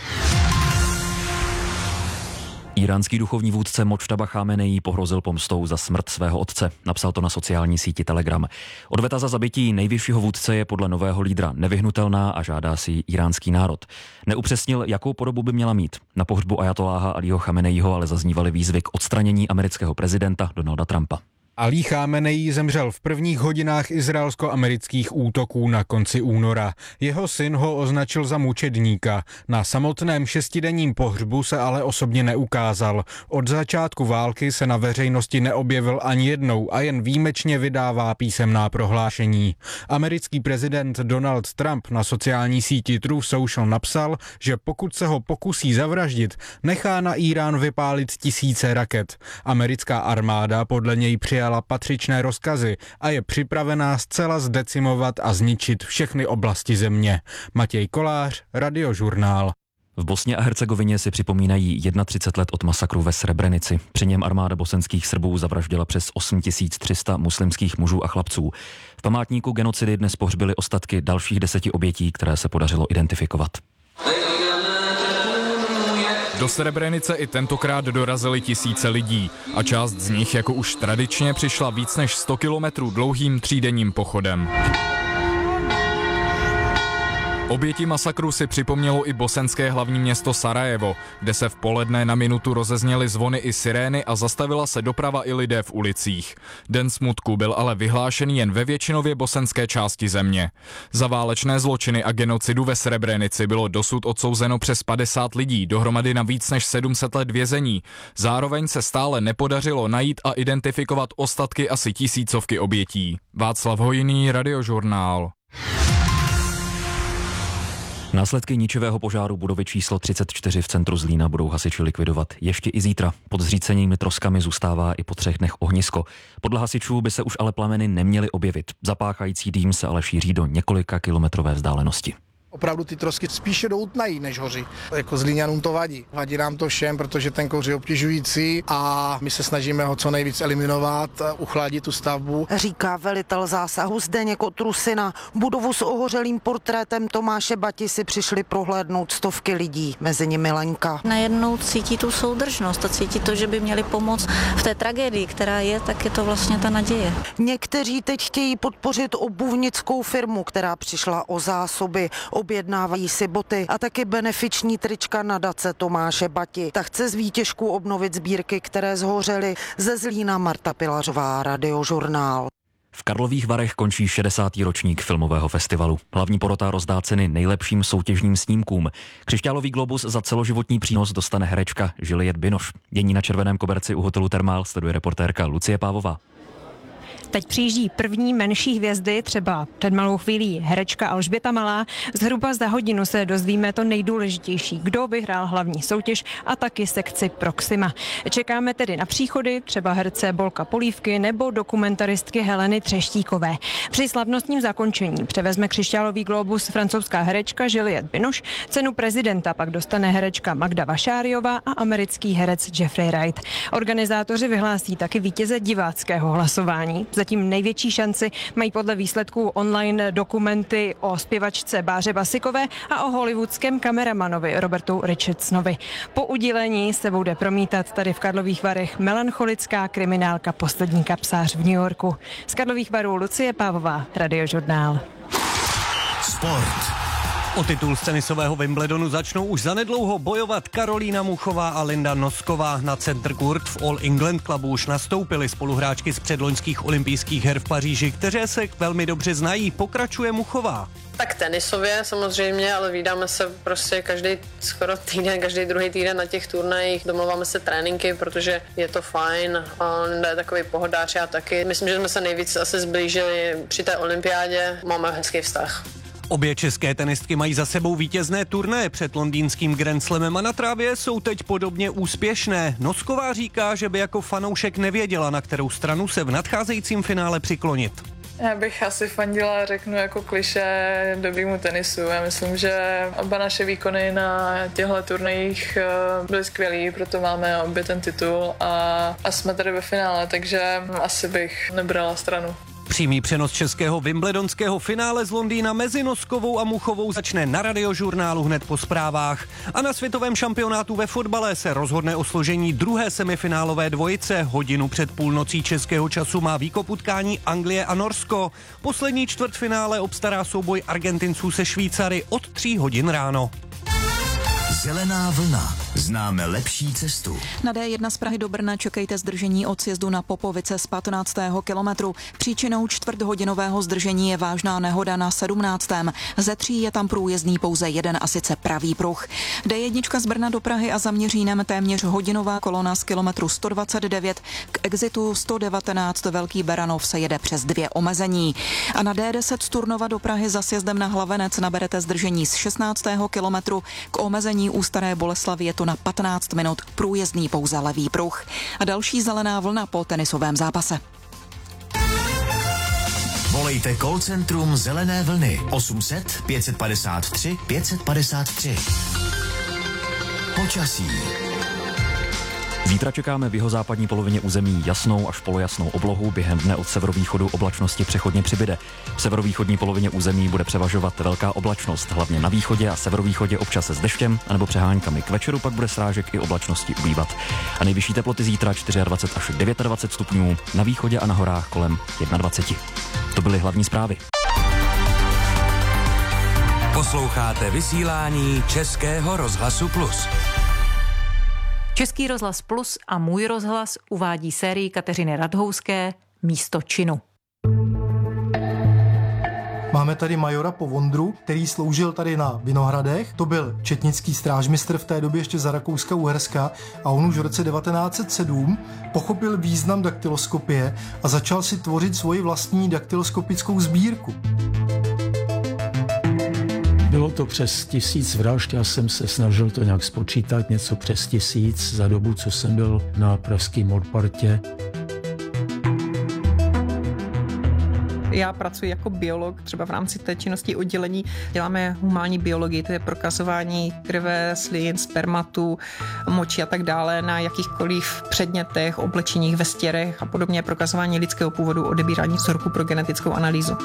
Íránský duchovní vůdce Modžtaba Chámenejí pohrozil pomstou za smrt svého otce. Napsal to na sociální síti Telegram. Odveta za zabití nejvyššího vůdce je podle nového lídra nevyhnutelná a žádá si íránský národ. Neupřesnil, jakou podobu by měla mít. Na pohřbu ajatoláha Alího Chameneího ale zaznívaly výzvy k odstranění amerického prezidenta Donalda Trumpa. Alí Chámenejí zemřel v prvních hodinách izraelsko-amerických útoků na konci února. Jeho syn ho označil za mučedníka. Na samotném šestidenním pohřbu se ale osobně neukázal. Od začátku války se na veřejnosti neobjevil ani jednou a jen výjimečně vydává písemná prohlášení. Americký prezident Donald Trump na sociální síti Truth Social napsal, že pokud se ho pokusí zavraždit, nechá na Írán vypálit tisíce raket. Americká armáda podle něj přijala patřičné rozkazy a je připravená zcela zdecimovat a zničit všechny oblasti země. Matěj Kolář, Radiožurnál. V Bosně a Hercegovině si připomínají třicet jedna let od masakru ve Srebrenici. Při něm armáda bosenských Srbů zavraždila přes osm tisíc tři sta muslimských mužů a chlapců. V památníku genocidy dnes pohřbili ostatky dalších deseti obětí, které se podařilo identifikovat. Do Srebrenice i tentokrát dorazili tisíce lidí a část z nich, jako už tradičně, přišla víc než sto kilometrů dlouhým třídenním pochodem. Oběti masakru si připomnělo i bosenské hlavní město Sarajevo, kde se v poledne na minutu rozezněly zvony i sirény a zastavila se doprava i lidé v ulicích. Den smutku byl ale vyhlášený jen ve většinově bosenské části země. Za válečné zločiny a genocidu ve Srebrenici bylo dosud odsouzeno přes padesát lidí, dohromady na víc než sedm set let vězení. Zároveň se stále nepodařilo najít a identifikovat ostatky asi tisícovky obětí. Václav Hojný, Radiožurnál. Následky ničivého požáru budovy číslo třicet čtyři v centru Zlína budou hasiči likvidovat ještě i zítra. Pod zřícenými troskami zůstává i po třech dnech ohnisko. Podle hasičů by se už ale plameny neměly objevit. Zapáchající dým se ale šíří do několika kilometrové vzdálenosti. Opravdu ty trosky spíše doutnají, než hoří. Jako Zlíňanům to vadí. Vadí nám to všem, protože ten kouř je obtěžující a my se snažíme ho co nejvíc eliminovat, uchladit tu stavbu. Říká velitel zásahu Zdeněk Otrusina. Budovu s ohořelým portrétem Tomáše Bati si přišli prohlédnout stovky lidí, mezi nimi Lenka. Najednou cítí tu soudržnost a cítí to, že by měli pomoct v té tragédii, která je, tak je to vlastně ta naděje. Někteří teď chtějí podpořit obuvnickou firmu, která přišla o zásoby. Objednávají si boty a taky benefiční trička nadace Tomáše Bati. Ta chce z výtěžků obnovit sbírky, které zhořely. Ze Zlína Marta Pilařová, Radiožurnál. V Karlových Varech končí šedesátý ročník filmového festivalu. Hlavní porota rozdá ceny nejlepším soutěžním snímkům. Křišťálový globus za celoživotní přínos dostane herečka Juliette Binoche. Dění na červeném koberci u hotelu Thermal sleduje reportérka Lucie Pávová. Teď přijíždí první menší hvězdy, třeba před malou chvílí herečka Alžběta Malá. Zhruba za hodinu se dozvíme to nejdůležitější, kdo vyhrál hlavní soutěž a taky sekci Proxima. Čekáme tedy na příchody, třeba herce Bolka Polívky nebo dokumentaristky Heleny Třeštíkové. Při slavnostním zakončení převezme křišťálový globus francouzská herečka Juliette Binoche, cenu prezidenta pak dostane herečka Magda Vašáriová a americký herec Jeffrey Wright. Organizátoři vyhlásí taky vítěze diváckého hlasování. Zatím největší šanci mají podle výsledků online dokumenty o zpěvačce Báře Basikové a o hollywoodském kameramanovi Robertu Richardsonovi. Po udělení se bude promítat tady v Karlových Varech melancholická kriminálka Poslední kapsář v New Yorku. Z Karlových Varů Lucie Pávová, Radiožurnál. Sport. O titul z tenisového Wimbledonu začnou už zanedlouho bojovat Karolína Muchová a Linda Nosková. Na Center Court v All England Clubu už nastoupily spoluhráčky z předloňských olympijských her v Paříži, které se velmi dobře znají. Pokračuje Muchová. Tak tenisově samozřejmě, ale vídáme se prostě každý skoro týden, každý druhý týden na těch turnajích. Domluváme se tréninky, protože je to fajn. A Linda je takový pohodář, já taky. Myslím, že jsme se nejvíc asi zblížili při té olympiádě. Máme hezký vztah. Obě české tenistky mají za sebou vítězné turnaje před londýnským Grand Slamem a na trávě jsou teď podobně úspěšné. Nosková říká, že by jako fanoušek nevěděla, na kterou stranu se v nadcházejícím finále přiklonit. Já bych asi fandila, řeknu jako klišé, dobrýmu tenisu. Já myslím, že oba naše výkony na těchto turnajích byly skvělý, proto máme obě ten titul a, a jsme tady ve finále, takže asi bych nebrala stranu. Přímý přenos českého wimbledonského finále z Londýna mezi Noskovou a Muchovou začne na Radiožurnálu hned po zprávách. A na světovém šampionátu ve fotbale se rozhodne o složení druhé semifinálové dvojice. Hodinu před půlnocí českého času má výkop utkání Anglie a Norsko. Poslední čtvrtfinále obstará souboj Argentinců se Švýcary od tří hodin ráno. Zelená vlna. Známe lepší cestu. Na D jedna z Prahy do Brna čekejte zdržení od sjezdu na Popovice z patnáctého kilometru. Příčinou čtvrthodinového zdržení je vážná nehoda na sedmnáctém Ze tří je tam průjezdný pouze jeden a sice pravý pruh. D jedna z Brna do Prahy a za Měřínem téměř hodinová kolona z kilometru sto dvacet devět k exitu sto devatenáct Velký Beranov se jede přes dvě omezení. A na D deset z Turnova do Prahy za sjezdem na Hlavenec naberete zdržení z šestnáctého kilometru k omezení u Staré Boleslavy je to na patnáct minut, průjezdný pouze levý pruh. A další zelená vlna po tenisovém zápase. Volejte call centrum Zelené vlny osm set pět padesát tři pět padesát tři. Počasí. Zítra čekáme v jihozápadní polovině území jasnou až polojasnou oblohu, během dne od severovýchodu oblačnosti přechodně přibyde. V severovýchodní polovině území bude převažovat velká oblačnost, hlavně na východě a severovýchodě občas s deštěm anebo přeháňkami. K večeru pak bude srážek i oblačnosti ubývat. A nejvyšší teploty zítra dvacet čtyři až dvacet devět stupňů, na východě a na horách kolem dvacet jedna. To byly hlavní zprávy. Posloucháte vysílání Českého rozhlasu Plus. Český rozhlas Plus a Můj rozhlas uvádí sérii Kateřiny Radhouské Místo činu. Máme tady majora Povondru, který sloužil tady na Vinohradech. To byl četnický strážmistr v té době ještě za Rakouska-Uherska a on už v roce devatenáct set sedm pochopil význam daktyloskopie a začal si tvořit svoji vlastní daktyloskopickou sbírku. Bylo to přes tisíc vražd, já jsem se snažil to nějak spočítat, něco přes tisíc za dobu, co jsem byl na pražském Modpartě. Já pracuji jako biolog, třeba v rámci té činnosti oddělení děláme humánní biologii, to je prokazování krve, slin, spermatu, moči a tak dále na jakýchkoliv předmětech, oblečeních, vestěrech a podobně, prokazování lidského původu, odebírání vzorku pro genetickou analýzu.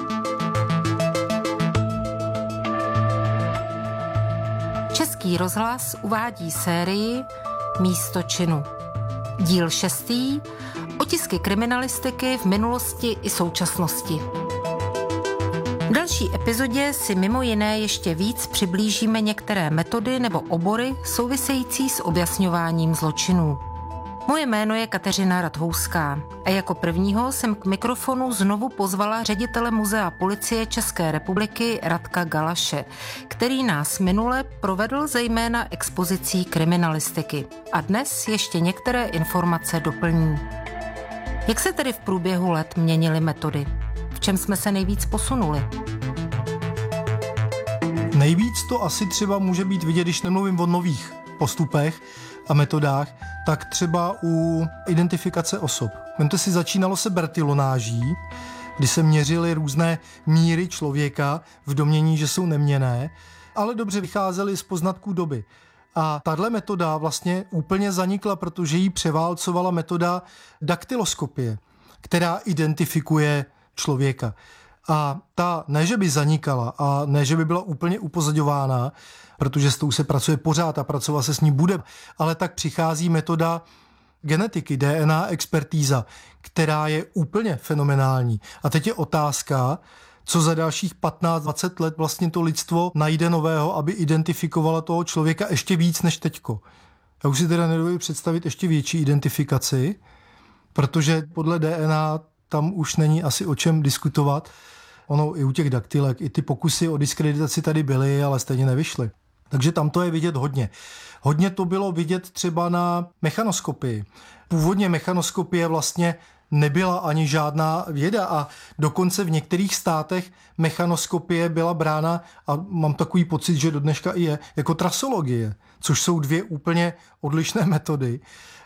Český rozhlas uvádí sérii Místo činu. Díl šestý. Otisky kriminalistiky v minulosti i současnosti. V další epizodě si mimo jiné ještě víc přiblížíme některé metody nebo obory související s objasňováním zločinů. Moje jméno je Kateřina Radhouská a jako prvního jsem k mikrofonu znovu pozvala ředitele Muzea policie České republiky Radka Galaše, který nás minule provedl zejména expozicí kriminalistiky a dnes ještě některé informace doplní. Jak se tedy v průběhu let měnily metody? V čem jsme se nejvíc posunuli? Nejvíc to asi třeba může být vidět, když nemluvím o nových postupech a metodách, tak třeba u identifikace osob. Vemte si, začínalo se bertylonáží, kdy se měřily různé míry člověka v domnění, že jsou neměnné, ale dobře vycházely z poznatků doby. A tahle metoda vlastně úplně zanikla, protože ji převálcovala metoda daktyloskopie, která identifikuje člověka. A ta ne, že by zanikala a ne, že by byla úplně upozaďována, protože s tou se pracuje pořád a pracovat se s ní bude, ale tak přichází metoda genetiky, D N A expertíza, která je úplně fenomenální. A teď je otázka, co za dalších patnáct dvacet let vlastně to lidstvo najde nového, aby identifikovala toho člověka ještě víc než teďko. Já už si teda nedovedu představit ještě větší identifikaci, protože podle D N A tam už není asi o čem diskutovat. Ono i u těch daktylek, i ty pokusy o diskreditaci tady byly, ale stejně nevyšly. Takže tam to je vidět hodně. Hodně to bylo vidět třeba na mechanoskopii. Původně mechanoskopie vlastně nebyla ani žádná věda a dokonce v některých státech mechanoskopie byla brána, a mám takový pocit, že do dneška i je, jako trasologie, což jsou dvě úplně odlišné metody.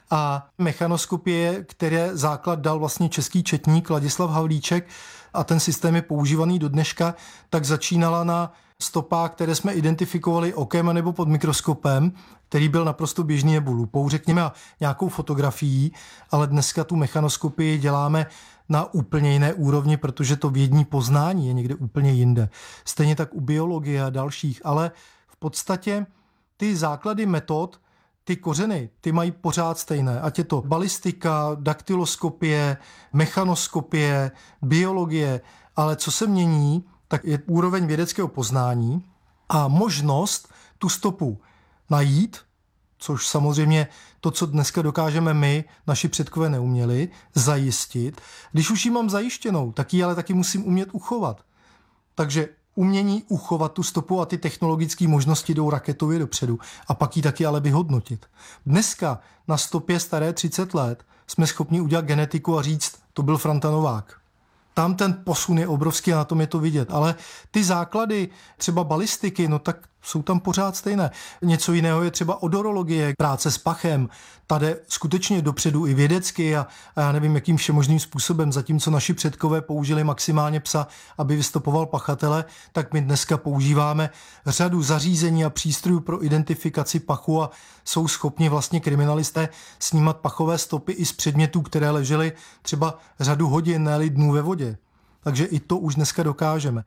A mechanoskopie, které základ dal vlastně český četník Ladislav Havlíček a ten systém je používaný do dneška, tak začínala na stopách, které jsme identifikovali okem nebo pod mikroskopem, který byl naprosto běžný nebo lupou, řekněme, a nějakou fotografií, ale dneska tu mechanoskopii děláme na úplně jiné úrovni, protože to vědní poznání je někde úplně jinde. Stejně tak u biologie a dalších, ale v podstatě ty základy metod, ty kořeny, ty mají pořád stejné. Ať je to balistika, daktyloskopie, mechanoskopie, biologie, ale co se mění, tak je úroveň vědeckého poznání a možnost tu stopu najít, což samozřejmě to, co dneska dokážeme my, naši předkové neuměli, zajistit. Když už ji mám zajištěnou, tak ji ale taky musím umět uchovat. Takže umění uchovat tu stopu a ty technologické možnosti jdou raketově dopředu a pak ji taky ale vyhodnotit. Dneska na stopě staré třicet let jsme schopni udělat genetiku a říct, to byl Franta Novák. Tam ten posun je obrovský a na tom je to vidět. Ale ty základy třeba balistiky, no tak jsou tam pořád stejné. Něco jiného je třeba odorologie, práce s pachem. Tady skutečně dopředu i vědecky a, a já nevím, jakým všemožným způsobem, zatímco naši předkové použili maximálně psa, aby vystopoval pachatele, tak my dneska používáme řadu zařízení a přístrojů pro identifikaci pachu a jsou schopni vlastně kriminalisté snímat pachové stopy i z předmětů, které ležely třeba řadu hodin, ne-li dnů ve vodě. Takže i to už dneska dokážeme.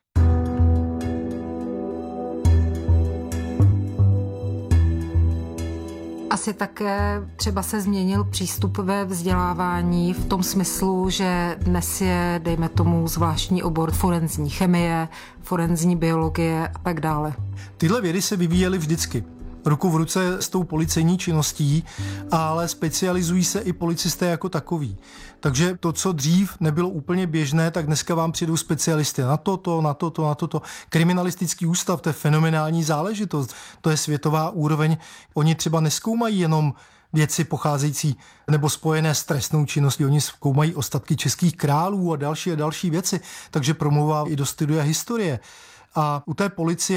Asi také třeba se změnil přístup ve vzdělávání v tom smyslu, že dnes je, dejme tomu, zvláštní obor forenzní chemie, forenzní biologie a tak dále. Tyhle vědy se vyvíjely vždycky. Ruku v ruce s tou policejní činností, ale specializují se i policisté jako takový. Takže to, co dřív nebylo úplně běžné, tak dneska vám přijdou specialisty na toto, na toto, na toto. Kriminalistický ústav, to je fenomenální záležitost, to je světová úroveň. Oni třeba nezkoumají jenom věci pocházející nebo spojené s trestnou činností, oni zkoumají ostatky českých králů a další a další věci, takže promlouvá i do studia historie. A u té policie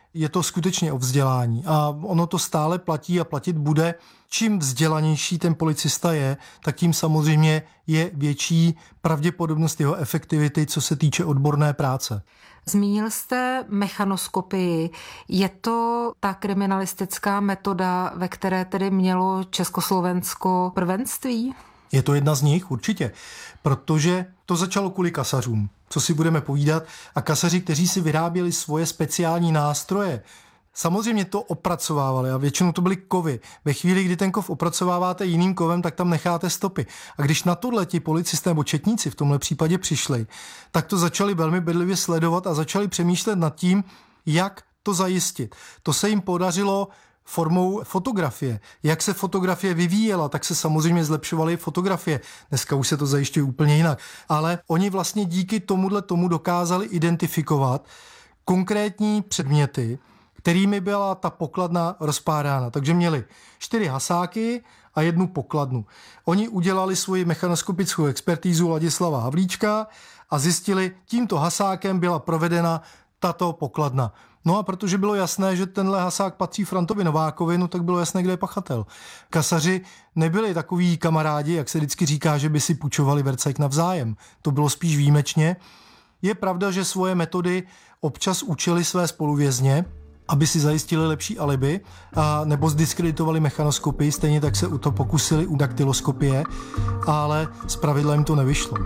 je to skutečně o vzdělání a ono to stále platí a platit bude. Čím vzdělanější ten policista je, tak tím samozřejmě je větší pravděpodobnost jeho efektivity, co se týče odborné práce. Zmínil jste mechanoskopii. Je to ta kriminalistická metoda, ve které tedy mělo Československo prvenství? Je to jedna z nich, určitě, protože to začalo kvůli kasařům, co si budeme povídat, a kasaři, kteří si vyráběli svoje speciální nástroje, samozřejmě to opracovávali a většinou to byly kovy. Ve chvíli, kdy ten kov opracováváte jiným kovem, tak tam necháte stopy. A když na tohle ti policisté nebo četníci v tomhle případě přišli, tak to začali velmi bedlivě sledovat a začali přemýšlet nad tím, jak to zajistit. To se jim podařilo formou fotografie. Jak se fotografie vyvíjela, tak se samozřejmě zlepšovaly fotografie. Dneska už se to zajišťuje úplně jinak. Ale oni vlastně díky tomuhle tomu dokázali identifikovat konkrétní předměty, kterými byla ta pokladna rozpárána. Takže měli čtyři hasáky a jednu pokladnu. Oni udělali svoji mechanoskopickou expertízu Ladislava Havlíčka a zjistili, tímto hasákem byla provedena tato pokladna. No a protože bylo jasné, že tenhle hasák patří Frantovi Novákovi, no tak bylo jasné, kde je pachatel. Kasaři nebyli takoví kamarádi, jak se vždycky říká, že by si půjčovali vercek navzájem. To bylo spíš výjimečně. Je pravda, že svoje metody občas učili své spoluvězně, aby si zajistili lepší alibi, a nebo zdiskreditovali mechanoskopii, stejně tak se u to pokusili u daktyloskopie, ale zpravidla jim to nevyšlo.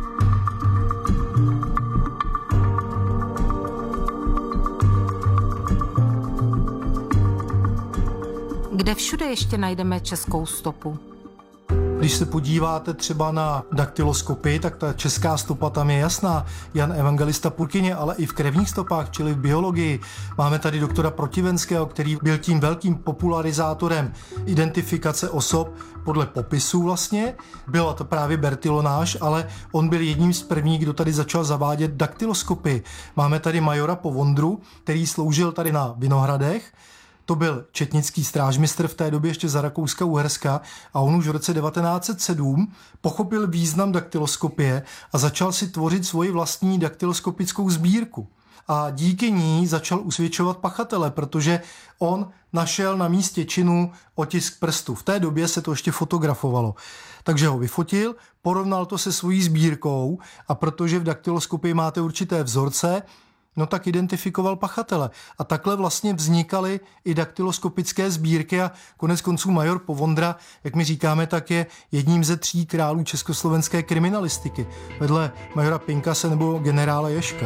Kde všude ještě najdeme českou stopu? Když se podíváte třeba na daktyloskopii, tak ta česká stopa tam je jasná. Jan Evangelista Purkyně, ale i v krevních stopách, čili v biologii. Máme tady doktora Protivenského, který byl tím velkým popularizátorem identifikace osob podle popisů vlastně. Byla to právě Bertilonáš, ale on byl jedním z prvních, kdo tady začal zavádět daktyloskopii. Máme tady majora Povondru, který sloužil tady na Vinohradech. To byl četnický strážmistr v té době ještě za Rakouska-Uherska a on už v roce devatenáct set sedm pochopil význam daktyloskopie a začal si tvořit svoji vlastní daktyloskopickou sbírku. A díky ní začal usvědčovat pachatele, protože on našel na místě činu otisk prstu. V té době se to ještě fotografovalo. Takže ho vyfotil, porovnal to se svojí sbírkou a protože v daktyloskopii máte určité vzorce, no tak identifikoval pachatele. A takhle vlastně vznikaly i daktyloskopické sbírky a konec konců major Povondra, jak my říkáme, tak je jedním ze tří králů československé kriminalistiky. Vedle majora Pinkase nebo generála Ježka.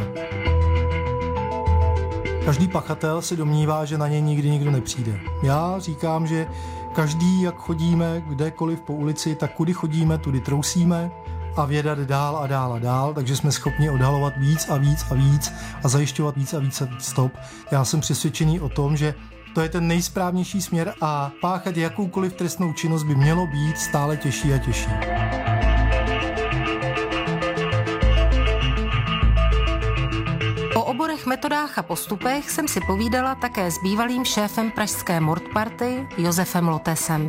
Každý pachatel se domnívá, že na něj nikdy nikdo nepřijde. Já říkám, že každý, jak chodíme kdekoliv po ulici, tak kudy chodíme, tudy trousíme a vědat dál a dál a dál, takže jsme schopni odhalovat víc a víc a víc a zajišťovat víc a víc a víc stop. Já jsem přesvědčený o tom, že to je ten nejsprávnější směr a páchat jakoukoliv trestnou činnost by mělo být stále těžší a těžší. O oborech, metodách a postupech jsem si povídala také s bývalým šéfem pražské Mordparty Josefem Lotesem.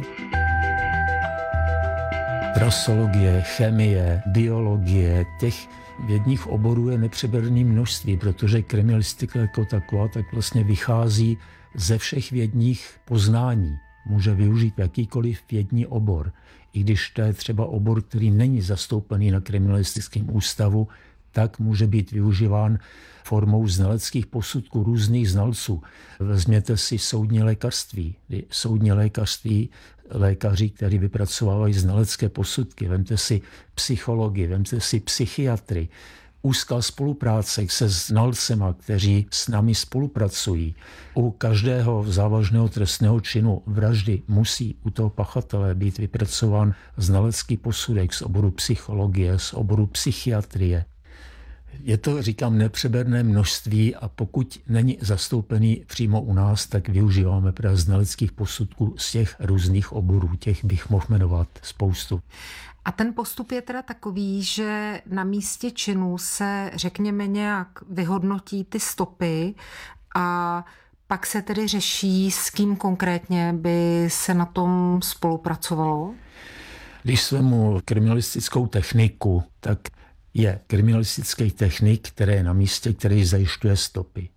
Trasologie, chemie, biologie, těch vědních oborů je nepřeberné množství, protože kriminalistika jako taková tak vlastně vychází ze všech vědních poznání. Může využít jakýkoliv vědní obor, i když to je třeba obor, který není zastoupený na kriminalistickém ústavu, tak může být využíván formou znaleckých posudků různých znalců. Vezměte si soudní lékařství. Soudní lékařství, lékaři, kteří vypracovávají znalecké posudky. Vemte si psychologii, vemte si psychiatry. Úzká spolupráce se znalcema, kteří s námi spolupracují. U každého závažného trestného činu vraždy musí u toho pachatele být vypracován znalecký posudek z oboru psychologie, z oboru psychiatrie. Je to, říkám, nepřeberné množství a pokud není zastoupený přímo u nás, tak využíváme právě znaleckých posudků z těch různých oborů. Těch bych mohl jmenovat spoustu. A ten postup je teda takový, že na místě činu se, řekněme, nějak vyhodnotí ty stopy a pak se tedy řeší, s kým konkrétně by se na tom spolupracovalo? Když svemu kriminalistickou techniku, tak je kriminalistický technik, který je na místě, který zajišťuje stopy.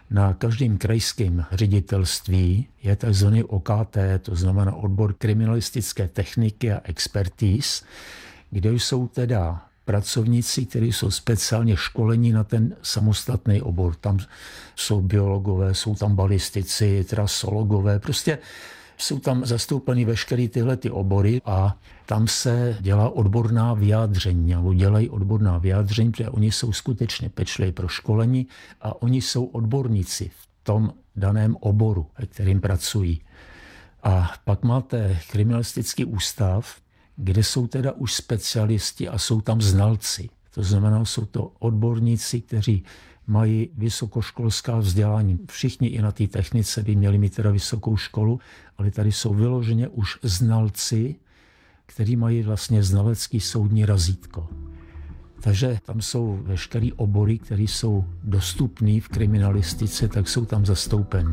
Na každém krajském ředitelství je tzv. O K T, to znamená odbor kriminalistické techniky a expertíz, kde jsou teda pracovníci, kteří jsou speciálně školení na ten samostatný obor. Tam jsou biologové, jsou tam balistici, trasologové, prostě jsou tam zastoupeny veškeré tyhle ty obory a tam se dělá odborná vyjádření, nebo dělají odborná vyjádření, protože oni jsou skutečně pečliví pro školení a oni jsou odborníci v tom daném oboru, ve kterým pracují. A pak máte kriminalistický ústav, kde jsou teda už specialisti a jsou tam znalci. To znamená, jsou to odborníci, kteří mají vysokoškolská vzdělání. Všichni i na té technice by měli mít teda vysokou školu, ale tady jsou vyloženě už znalci, kteří mají vlastně znalecký soudní razítko. Takže tam jsou veškeré obory, které jsou dostupné v kriminalistice, tak jsou tam zastoupeny.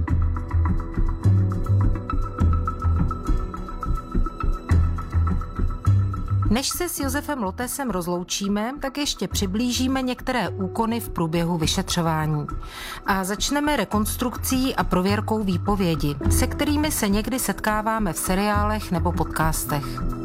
Než se s Josefem Lotesem rozloučíme, tak ještě přiblížíme některé úkony v průběhu vyšetřování. A začneme rekonstrukcí a prověrkou výpovědi, se kterými se někdy setkáváme v seriálech nebo podcastech.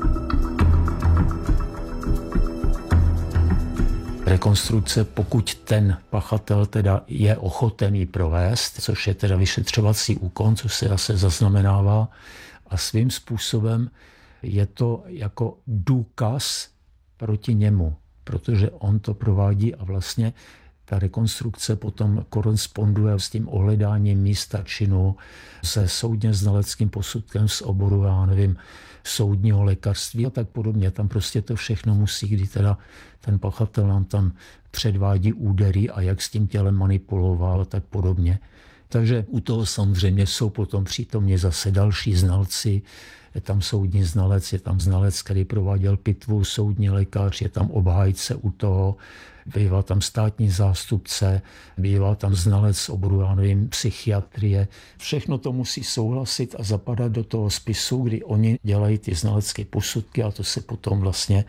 Rekonstrukce, pokud ten pachatel teda je ochoten ji provést, což je teda vyšetřovací úkon, což se zase zaznamenává, a svým způsobem je to jako důkaz proti němu, protože on to provádí a vlastně ta rekonstrukce potom koresponduje s tím ohledáním místa činu, se soudně znaleckým posudkem z oboru, já nevím, soudního lékařství a tak podobně. Tam prostě to všechno musí, kdy teda ten pachatel nám tam předvádí údery a jak s tím tělem manipuloval a tak podobně. Takže u toho samozřejmě jsou potom přítomně zase další znalci, je tam soudní znalec, je tam znalec, který prováděl pitvu, soudní lékař, je tam obhájce u toho, bývá tam státní zástupce, bývá tam znalec z oboru, já nevím, psychiatrie. Všechno to musí souhlasit a zapadat do toho spisu, kdy oni dělají ty znalecké posudky a to se potom vlastně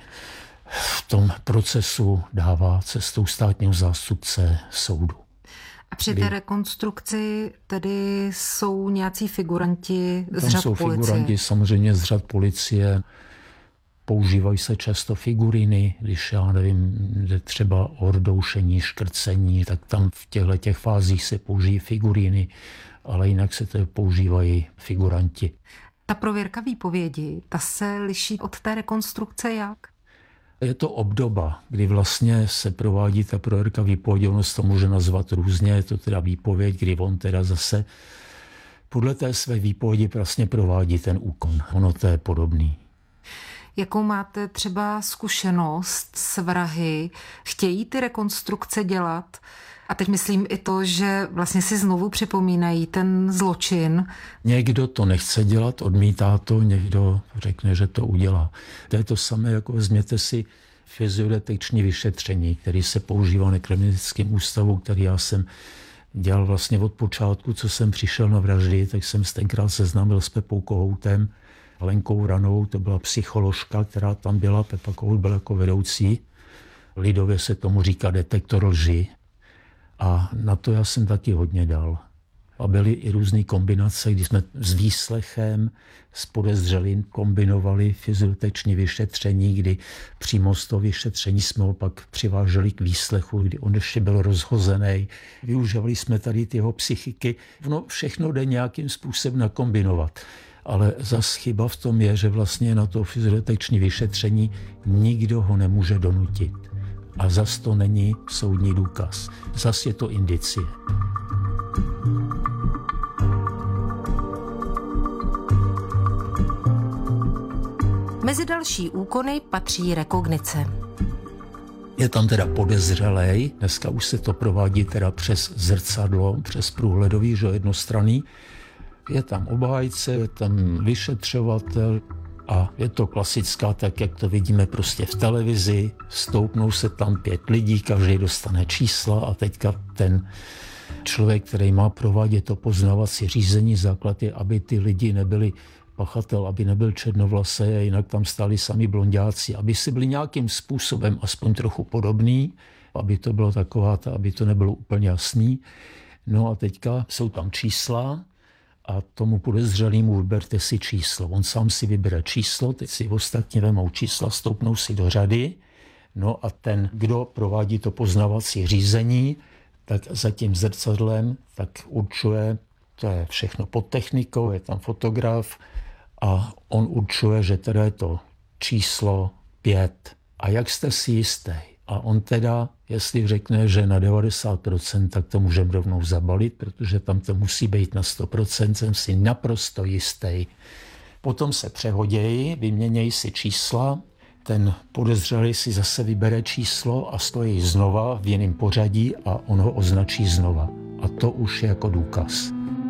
v tom procesu dává cestou státního zástupce soudu. A při té rekonstrukci tedy jsou nějací figuranti z Tam řad jsou policie? figuranti samozřejmě z řad policie. Používají se často figuriny, když já nevím, jde třeba o rdoušení, škrcení, tak tam v těchto těch fázích se použijí figuriny, ale jinak se to používají figuranti. Ta prověrka výpovědi, ta se liší od té rekonstrukce jak? Je to obdoba, kdy vlastně se provádí ta prověrka výpovědi, ono se to může nazvat různě, je to teda výpověď, kdy on teda zase podle té své výpovědi vlastně provádí ten úkon. Ono to je podobný. Jakou máte třeba zkušenost s vrahy? Chtějí ty rekonstrukce dělat? A teď myslím i to, že vlastně si znovu připomínají ten zločin. Někdo to nechce dělat, odmítá to, někdo řekne, že to udělá. To je to samé, jako vezměte si fyziodetekční vyšetření, který se používá na kriminalistickém ústavu, který já jsem dělal vlastně od počátku, co jsem přišel na vraždy, tak jsem se tenkrát seznámil s Pepou Kohoutem, Lenkou Ranou, to byla psycholožka, která tam byla, Pepa Kohout byl jako vedoucí. Lidově se tomu říká detektor lži. A na to já jsem taky hodně dal. A byly i různé kombinace, kdy jsme s výslechem, s podezřelým kombinovali fyziodetekční vyšetření, kdy přímo z toho vyšetření jsme ho pak přiváželi k výslechu, kdy on ještě byl rozhozený. Využívali jsme tady ty jeho psychiky. No, všechno jde nějakým způsobem nakombinovat. Ale zas chyba v tom je, že vlastně na to fyziodetekční vyšetření nikdo ho nemůže donutit. A zas to není soudní důkaz. Zas je to indicie. Mezi další úkony patří rekognice. Je tam teda podezřelej, dneska už se to provádí teda přes zrcadlo, přes průhledový, že jednostranný. Je tam obhájce, je tam vyšetřovatel a je to klasická, tak jak to vidíme prostě v televizi. Stoupnou se tam pět lidí, každý dostane čísla a teďka ten člověk, který má provádět to poznávací řízení, základ je, aby ty lidi nebyli pachatel, aby nebyl černovlasý a jinak tam stáli sami blonďáci, aby si byli nějakým způsobem aspoň trochu podobný, aby to bylo taková, aby to nebylo úplně jasný. No a teďka jsou tam čísla a tomu podezřelému vyberte si číslo. On sám si vybere číslo, teď si ostatní vemou čísla, stoupnou si do řady. No a ten, kdo provádí to poznávací řízení, tak za tím zrcadlem tak určuje, to je všechno pod technikou, je tam fotograf a on určuje, že teda je to číslo pět. A jak jste si jistý? A on teda, jestli řekne, že na devadesát procent, tak to můžeme rovnou zabalit, protože tam to musí být na sto procent, jsem si naprosto jistý. Potom se přehodějí, vyměnějí si čísla, ten podezřelý si zase vybere číslo a stojí znova v jiném pořadí a on ho označí znova. A to už je jako důkaz.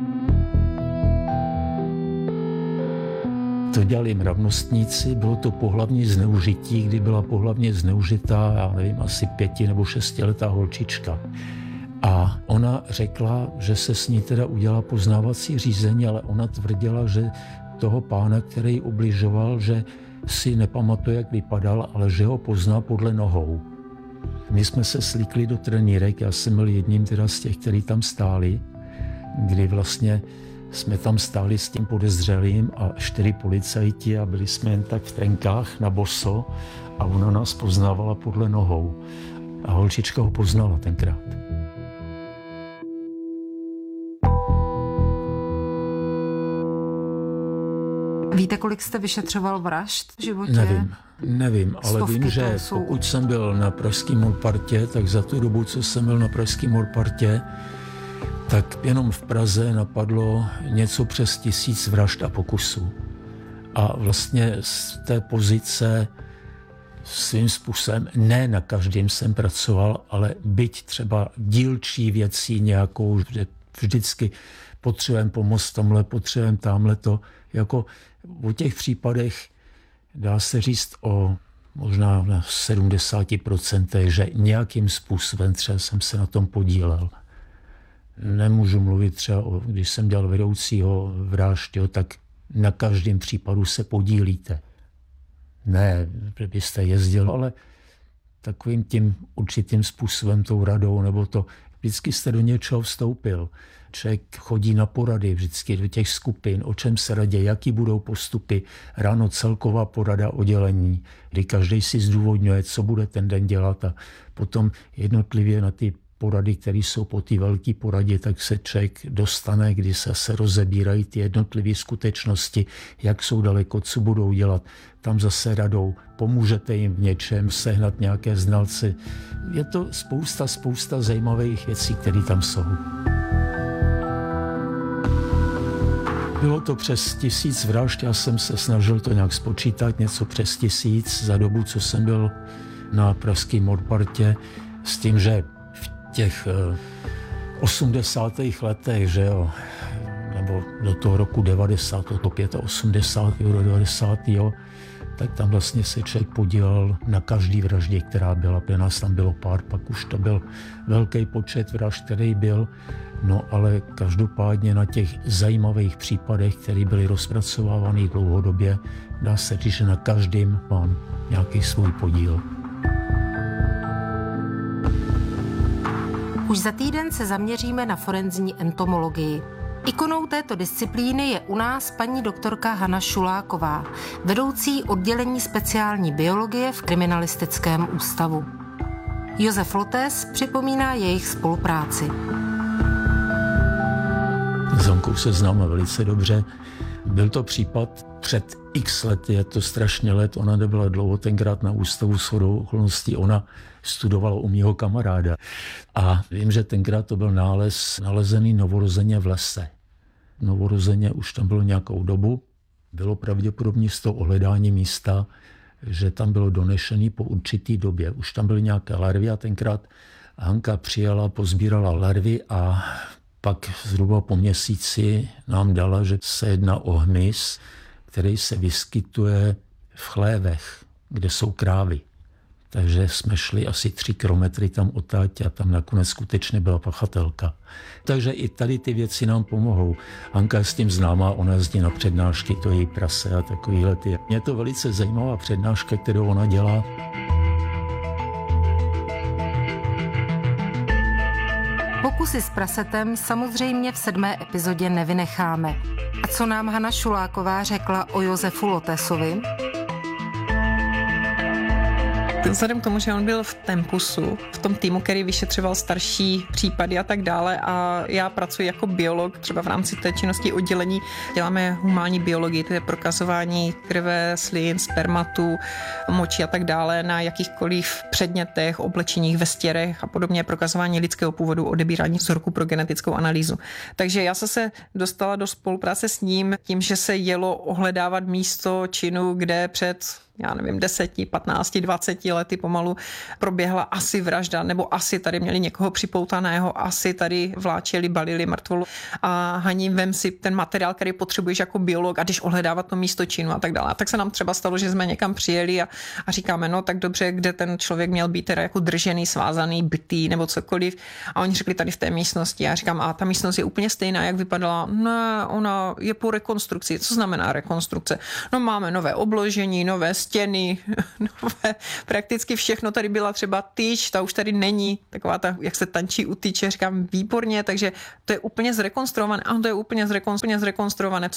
To dělali mravnostníci, bylo to pohlavní zneužití, kdy byla pohlavně zneužitá, já nevím, asi pěti nebo šestiletá holčička. A ona řekla, že se s ní teda udělá poznávací řízení, ale ona tvrdila, že toho pána, který ubližoval, že si nepamatuje, jak vypadal, ale že ho pozná podle nohou. My jsme se slíkli do trenýrek, já jsem byl jedním teda z těch, kteří tam stáli, kdy vlastně jsme tam stáli s tím podezřelým a čtyři policajti a byli jsme jen tak v trenkách na boso a ona nás poznávala podle nohou. A holčička ho poznala tenkrát. Víte, kolik jste vyšetřoval vražd v životě? Nevím, nevím, ale Stovky, vím, že jsou... pokud jsem byl na pražském Morpartě, tak za tu dobu, co jsem byl na pražském Morpartě, tak jenom v Praze napadlo něco přes tisíc vražd a pokusů. A vlastně z té pozice svým způsobem, ne na každém jsem pracoval, ale byť třeba dílčí věcí nějakou, vždycky potřebujeme pomoct tomhle, potřebujeme tamhleto. Jako o těch případech dá se říct o možná na sedmdesát procent, že nějakým způsobem třeba jsem se na tom podílel. Nemůžu mluvit třeba, o, když jsem dělal vedoucího vražd, jo, tak na každém případu se podílíte. Ne, že byste jezdil, ale takovým tím určitým způsobem, tou radou, nebo to, vždycky jste do něčeho vstoupil. Člověk chodí na porady vždycky do těch skupin, o čem se radí, jaký budou postupy. Ráno celková porada oddělení, kdy každý si zdůvodňuje, co bude ten den dělat a potom jednotlivě na ty porady, které jsou po té velké poradě, tak se člověk dostane, kdy se, se rozebírají ty jednotlivé skutečnosti, jak jsou daleko, co budou dělat. Tam zase radou, pomůžete jim v něčem, sehnat nějaké znalce. Je to spousta, spousta zajímavých věcí, které tam jsou. Bylo to přes tisíc vražd, já jsem se snažil to nějak spočítat, něco přes tisíc za dobu, co jsem byl na pražském Morpartě, s tím, že v těch osmdesátých letech, že jo, nebo do toho roku devadesát, do osmdesátého do devadesátého tak tam vlastně se člověk podílel na každý vraždě, která byla. Pro nás tam bylo pár, pak už to byl velký počet vražd, který byl. No ale každopádně na těch zajímavých případech, které byly rozpracovávány dlouhodobě, dá se říct, že na každém mám nějaký svůj podíl. Už za týden se zaměříme na forenzní entomologii. Ikonou této disciplíny je u nás paní doktorka Hana Šuláková, vedoucí oddělení speciální biologie v kriminalistickém ústavu. Josef Lotés připomíná jejich spolupráci. S Honkou se známe velice dobře. Byl to případ před x lety, je to strašně let, ona nebyla dlouho tenkrát na ústavu shodou okolností, ona studovala u mýho kamaráda. A vím, že tenkrát to byl nález nalezený novorozeně v lese. Novorozeně už tam bylo nějakou dobu, bylo pravděpodobně z toho ohledání místa, že tam bylo donešený po určitý době. Už tam byly nějaké larvy a tenkrát Hanka přijela, pozbírala larvy a pak zhruba po měsíci nám dala, že se jedná o hmyz, který se vyskytuje v chlévech, kde jsou krávy. Takže jsme šli asi tři kilometry tam odtáť a tam nakonec skutečně byla pachatelka. Takže i tady ty věci nám pomohou. Hanka je s tím známá, ona jezdí na přednášky, to je její prase a takovýhle ty. Mě je to velice zajímavá přednáška, kterou ona dělá. Pokud Pokusy s prasetem samozřejmě v sedmé epizodě nevynecháme. A co nám Hana Šuláková řekla o Josefu Lotesovi? Vzhledem k tomu, že on byl v Tempusu, v tom týmu, který vyšetřoval starší případy a tak dále, a já pracuji jako biolog, třeba v rámci té činnosti oddělení děláme humánní biologii, to je prokazování krve, slin, spermatu, moči a tak dále na jakýchkoliv předmětech, oblečeních, vestěrech a podobně, prokazování lidského původu, odebírání vzorku pro genetickou analýzu. Takže já jsem se dostala do spolupráce s ním tím, že se jelo ohledávat místo činu, kde před já nevím, deseti, patnácti, dvaceti lety pomalu proběhla asi vražda, nebo asi tady měli někoho připoutaného, asi tady vláčeli, balili mrtvolu a Hani, vem si ten materiál, který potřebuješ jako biolog a když ohledávat to místo činu a tak dále. A tak se nám třeba stalo, že jsme někam přijeli a, a říkáme, no tak dobře, kde ten člověk měl být teda jako držený, svázaný, bitý nebo cokoliv. A oni řekli tady v té místnosti. Já říkám, a ta místnost je úplně stejná, jak vypadala. Ne, ona je po rekonstrukci. Co znamená rekonstrukce? No máme nové obložení, nové stěny, nové, prakticky všechno tady byla, třeba tyč, ta už tady není, taková ta, jak se tančí u tyče, říkám výborně, takže to je úplně zrekonstruované, ano, to je úplně zrekonstruované,